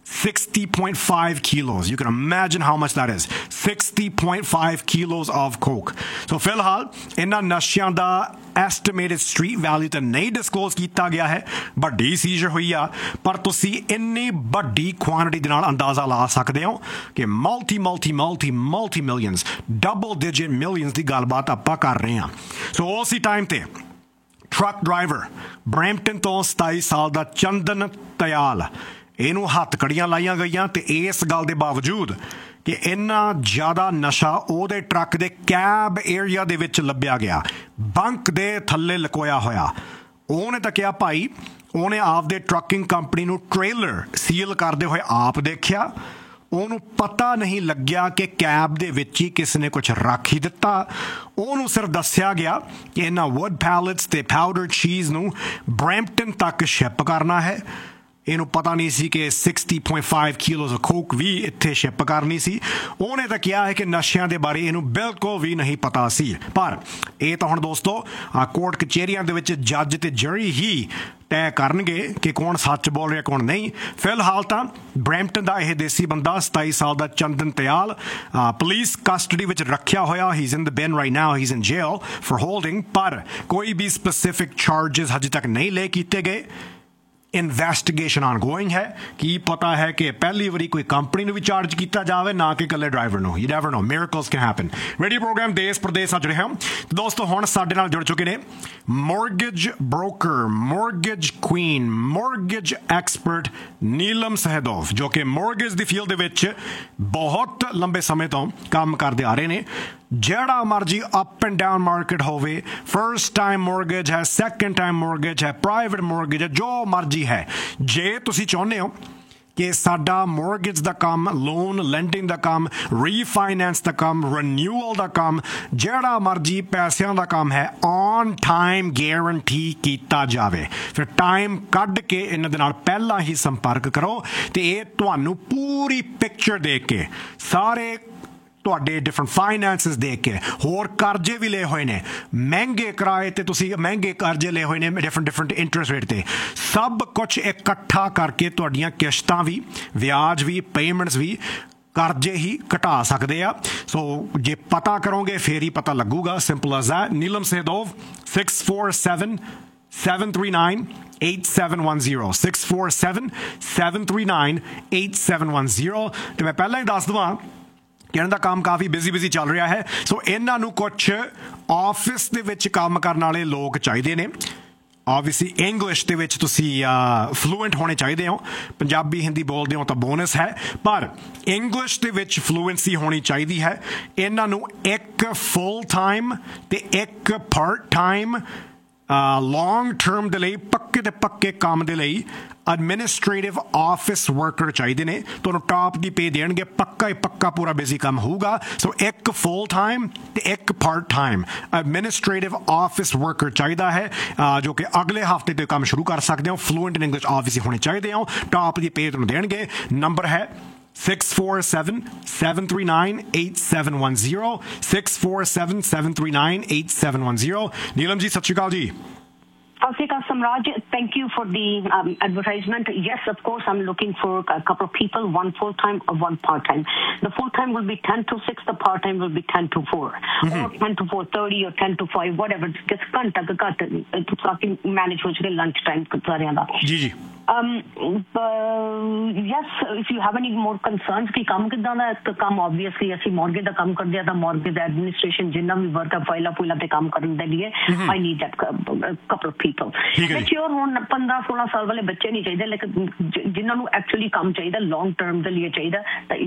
60.5 kilos. You can imagine how much that is. 60.5 kilos of coke. So ਫਿਲਹਾਲ ਇਹਨਾਂ ਨਸ਼ਿਆਂ ਦਾ estimated street value ਤਾਂ ਨਹੀਂ disclose ਕੀਤਾ ਗਿਆ ਹੈ ਵੱਡੀ ਸੀਜ਼ਰ ਹੋਈ ਆ ਪਰ ਤੁਸੀਂ ਇੰਨੀ ਵੱਡੀ ਕੁਆਂਟੀਟੀ ਦੇ ਨਾਲ ਅੰਦਾਜ਼ਾ ਲਾ ਸਕਦੇ ਹੋ ਕਿ multi millions double digit millions ਦੀ ਗੱਲਬਾਤ ਆਪਾਂ ਕਰ ਰਹੇ ਹਾਂ ਸੋ ਉਸੇ ਟਾਈਮ ਤੇ ਟਰੱਕ ਡਰਾਈਵਰ ਬਰੈਂਪਟਨ ਤੋਂ 27 ਸਾਲ ਦਾ ਚੰਦਨ ਤਿਆਲ ਇਹਨੂੰ ਹੱਥ ਕੜੀਆਂ ਲਾਈਆਂ ਗਈਆਂ ਤੇ ਇਸ ਗੱਲ ਦੇ ਬਾਵਜੂਦ ਕਿ ਇੰਨਾ ਜ਼ਿਆਦਾ ਨਸ਼ਾ ਉਹਦੇ ਟਰੱਕ ਦੇ ਕੈਬ ਏਰੀਆ ਦੇ ਵਿੱਚ ਲੱਭਿਆ ਗਿਆ ਬੰਕ ਦੇ ਥੱਲੇ ਲਕੋਇਆ ਹੋਇਆ ਉਹਨੇ ਤਾਂ ਕਿਹਾ ਭਾਈ ਉਹਨੇ ਆਪਦੇ ਟਰੱਕਿੰਗ ਕੰਪਨੀ ਨੂੰ ਟ੍ਰੇਲਰ ਸੀਲ ਕਰਦੇ ਹੋਏ ਆਪ ਦੇਖਿਆ ਉਹਨੂੰ ਪਤਾ ਨਹੀਂ ਲੱਗਿਆ ਕਿ ਕੈਬ ਦੇ ਵਿੱਚ ਹੀ ਕਿਸ ਨੇ ਕੁਝ ਰੱਖ ਹੀ ਦਿੱਤਾ ਉਹਨੂੰ ਸਿਰਫ ਦੱਸਿਆ ਗਿਆ ਕਿ ਇਹਨਾਂ ਵੁੱਡ ਪੈਲਟਸ ਤੇ ਪਾਊਡਰ ਚੀਜ਼ ਨੂੰ ਬਰੈਂਪਟਨ ਤੱਕ ਸ਼ਿਪ ਕਰਨਾ ਹੈ ਇਹਨੂੰ ਪਤਾ ਨਹੀਂ ਸੀ ਕਿ 60.5 ਕਿਲੋਜ਼ ਆਫ ਕੋਕ ਵੀ ਇੱਥੇ ਸ਼ਿਪ ਕਰਨੀ ਸੀ ਉਹਨੇ ਤਾਂ ਕਿਹਾ ਹੈ ਕਿ ਨਸ਼ਿਆਂ ਦੇ ਬਾਰੇ ਇਹਨੂੰ ਬਿਲਕੁਲ ਵੀ ਨਹੀਂ ਪਤਾ ਸੀ ਪਰ ਇਹ ਤਾਂ ਹੁਣ ਦੋਸਤੋ ਕੋਰਟ ਕਚਹਿਰੀਆਂ ਦੇ ਵਿੱਚ ਜੱਜ ਤੇ ਜਰੀ ਹੀ ਤੈਅ ਕਰਨਗੇ ਕਿ ਕੌਣ ਸੱਚ ਬੋਲ ਰਿਹਾ ਕੌਣ ਨਹੀਂ ਫਿਲਹਾਲ ਤਾਂ ਬਰੈਂਪਟਨ ਦਾ ਇਹ ਦੇਸੀ ਬੰਦਾ 27 ਸਾਲ ਦਾ ਚੰਦਨ ਤਿਆਲ ਪੁਲਿਸ ਕਸਟਡੀ ਵਿੱਚ ਰੱਖਿਆ ਹੋਇਆ he's in the bin right now he's in jail for holding ਪਰ ਕੋਈ ਵੀ ਸਪੈਸਿਫਿਕ ਚਾਰਜਸ ਹਜੇ ਤੱਕ ਨਹੀਂ ਲੈ ਕੀਤੇ ਗਏ ਇਨਵੈਸਟੀਗੇਸ਼ਨ ਆਨਗੋਇੰਗ ਹੈ ਕੀ ਪਤਾ ਹੈ ਕਿ ਪਹਿਲੀ ਵਾਰੀ ਕੋਈ ਕੰਪਨੀ ਨੂੰ ਵੀ ਚਾਰਜ ਕੀਤਾ ਜਾਵੇ ਨਾ ਕਿ ਇਕੱਲੇ ਡਰਾਈਵਰ ਨੂੰ you never know ਮਿਰਕਲਸ can happen radio programme ਦੇਸ਼ ਪ੍ਰਦੇਸ਼ ਅੱਜ ਰਹੇ ਹਾਂ ਦੋਸਤੋ ਹੁਣ ਸਾਡੇ ਨਾਲ ਜੁੜ ਚੁੱਕੇ ਨੇ mortgage broker mortgage Queen mortgage expert Neelam ਸਹਿਦੋਵ ਜੋ ਕਿ ਮੌਰਗੇਜ ਦੀ ਫੀਲਡ ਦੇ ਵਿੱਚ ਬਹੁਤ ਲੰਬੇ ਸਮੇਂ ਤੋਂ ਕੰਮ ਕਰਦੇ ਆ ਰਹੇ ਨੇ ਜਿਹੜਾ ਮਰਜੀ ਅਪ ਐਂਡ ਡਾਊਨ ਮਾਰਕੀਟ ਹੋਵੇ, ਫਰਸਟ ਟਾਈਮ ਮੋਰਗੇਜ ਹੈ, ਸੈਕੰਡ ਟਾਈਮ ਮੋਰਗੇਜ ਹੈ, ਪ੍ਰਾਈਵੇਟ ਮੋਰਗੇਜ ਹੈ, ਜੋ ਮਰਜੀ ਹੈ, ਜੇ ਤੁਸੀਂ ਚਾਹੁੰਦੇ ਹੋ ਕਿ ਸਾਡਾ ਮੋਰਗੇਜ ਦਾ ਕੰਮ, ਲੋਨ ਲੈਂਡਿੰਗ ਦਾ ਕੰਮ, ਰੀਫਾਈਨੈਂਸ ਦਾ ਕੰਮ, ਰੀਨਿਊਅਲ ਦਾ ਕੰਮ, ਜਿਹੜਾ ਮਰਜੀ ਪੈਸਿਆਂ ਦਾ ਕੰਮ ਹੈ, ਔਨ ਟਾਈਮ ਗਾਰੰਟੀ ਕੀਤਾ ਜਾਵੇ, ਫਿਰ ਟਾਈਮ ਕੱਢ ਕੇ ਇਹਨਾਂ ਦੇ ਨਾਲ ਪਹਿਲਾਂ ਹੀ ਸੰਪਰਕ ਕਰੋ ਤੇ ਇਹ ਤੁਹਾਨੂੰ ਪੂਰੀ ਪਿਕਚਰ ਦੇ ਕੇ, ਸਾਰੇ ਤੁਹਾਡੇ ਡਿਫਰੈਂਟ ਫਾਈਨੈਂਸਿਸ ਦੇਖ ਕੇ, ਹੋਰ ਕਰਜ਼ੇ ਵੀ ਲਏ ਹੋਏ ਨੇ, ਮਹਿੰਗੇ ਕਿਰਾਏ ਤੇ ਤੁਸੀਂ ਮਹਿੰਗੇ ਕਰਜ਼ੇ ਲਏ ਹੋਏ ਨੇ ਡਿਫਰੈਂਟ ਇੰਟਰਸਟ ਰੇਟ ਤੇ, ਸਭ ਕੁਝ ਇਕੱਠਾ ਕਰਕੇ ਤੁਹਾਡੀਆਂ ਕਿਸ਼ਤਾਂ ਵੀ, ਵਿਆਜ ਵੀ, ਪੇਮੈਂਟਸ ਵੀ, ਕਰਜ਼ੇ ਹੀ ਘਟਾ ਸਕਦੇ ਆ। ਸੋ ਜੇ ਪਤਾ ਕਰੋਗੇ ਫੇਰ ਹੀ ਪਤਾ ਲੱਗੂਗਾ। Simple as that. ਨੀਲਮ ਸੇਦੋਵ 647-739-8710 647-739-8710। ਤੇ ਮੈਂ ਪਹਿਲਾਂ ਹੀ ਦੱਸ ਦਵਾਂ ਕਿ ਇਹਨਾਂ ਦਾ ਕੰਮ ਕਾਫੀ ਬਿਜ਼ੀ ਚੱਲ ਰਿਹਾ ਹੈ। ਸੋ ਇਹਨਾਂ ਨੂੰ ਕੁਛ ਆਫਿਸ ਦੇ ਵਿੱਚ ਕੰਮ ਕਰਨ ਵਾਲੇ ਲੋਕ ਚਾਹੀਦੇ ਨੇ। ਆਬਵੀਅਸਲੀ ਇੰਗਲਿਸ਼ ਦੇ ਵਿੱਚ ਤੁਸੀਂ ਫਲੂਐਂਟ ਹੋਣੇ ਚਾਹੀਦੇ ਹੋ। ਪੰਜਾਬੀ ਹਿੰਦੀ ਬੋਲਦੇ ਹੋ ਤਾਂ ਬੋਨਸ ਹੈ, ਪਰ ਇੰਗਲਿਸ਼ ਦੇ ਵਿੱਚ ਫਲੂਐਂਸੀ ਹੋਣੀ ਚਾਹੀਦੀ ਹੈ। ਇਹਨਾਂ ਨੂੰ ਇੱਕ ਫੁੱਲ ਟਾਈਮ ਤੇ ਇੱਕ ਪਾਰਟ ਟਾਈਮ ਲੌਂਗ ਟਰਮ ਦੇ ਲਈ, ਪੱਕੇ ਤੇ ਪੱਕੇ ਕੰਮ ਦੇ ਲਈ ਐਡਮਿਨਿਸਟ੍ਰੇਟਿਵ ਆਫਿਸ ਵਰਕਰ ਚਾਹੀਦੇ ਨੇ। ਤੁਹਾਨੂੰ ਟਾਪ ਦੀ ਪੇ ਦੇਣਗੇ, ਪੱਕਾ ਹੀ ਪੱਕਾ ਪੂਰਾ ਬਿਜ਼ੀ ਕੰਮ ਹੋਊਗਾ। ਸੋ ਇੱਕ ਫੁੱਲ ਟਾਈਮ ਤੇ ਇੱਕ part time administrative office worker ਚਾਹੀਦਾ ਹੈ, ਜੋ ਕਿ ਅਗਲੇ ਹਫਤੇ ਤੋਂ ਕੰਮ ਸ਼ੁਰੂ ਕਰ ਸਕਦੇ ਹੋ। ਫਲੂਐਂਟ ਇਨ ਇੰਗਲਿਸ਼ ਆਬਵੀਅਸਲੀ ਹੋਣੇ ਚਾਹੀਦੇ ਹੋ। ਟਾਪ ਦੀ ਪੇ ਤੁਹਾਨੂੰ ਦੇਣਗੇ। ਨੰਬਰ ਹੈ 647-739-8710 647-739-8710। ਨੀਲਮ ਜੀ ਸਤਿ ਸ਼੍ਰੀ ਅਕਾਲ ਜੀ। Asika Samraj, thank you for the advertisement. Yes, of course, I'm looking for a couple of people, one full-time or one part-time. The full-time will be 10 to 6, the part-time will be 10 to 4, or 10 to 4:30 or 10 to 5, whatever. Just cut manage with lunch time. Ji. Yes, if you have any more concerns कि काम कितना दा काम, obviously ਅਸੀਂ mortgage ਦਾ ਕੰਮ ਕਰਦੇ ਆ ਤਾਂ mortgage ਦਾ administration ਜਿੰਨਾ ਵੀ work ਆ ਫਾਈਲਾਂ ਤੇ ਕੰਮ ਕਰਨ ਦੇ ਲਈ I need that couple of people. Mature ਹੋਣ 15-16 ਸਾਲ ਵਾਲੇ ਬੱਚੇ ਨਹੀਂ ਚਾਹੀਦੇ, ਲੇਕਿਨ ਜਿਨ੍ਹਾਂ ਨੂੰ ਐਕਚੁਅਲੀ ਕੰਮ ਚਾਹੀਦਾ, long term ਦੇ ਲਈ ਚਾਹੀਦਾ ਤਾਂ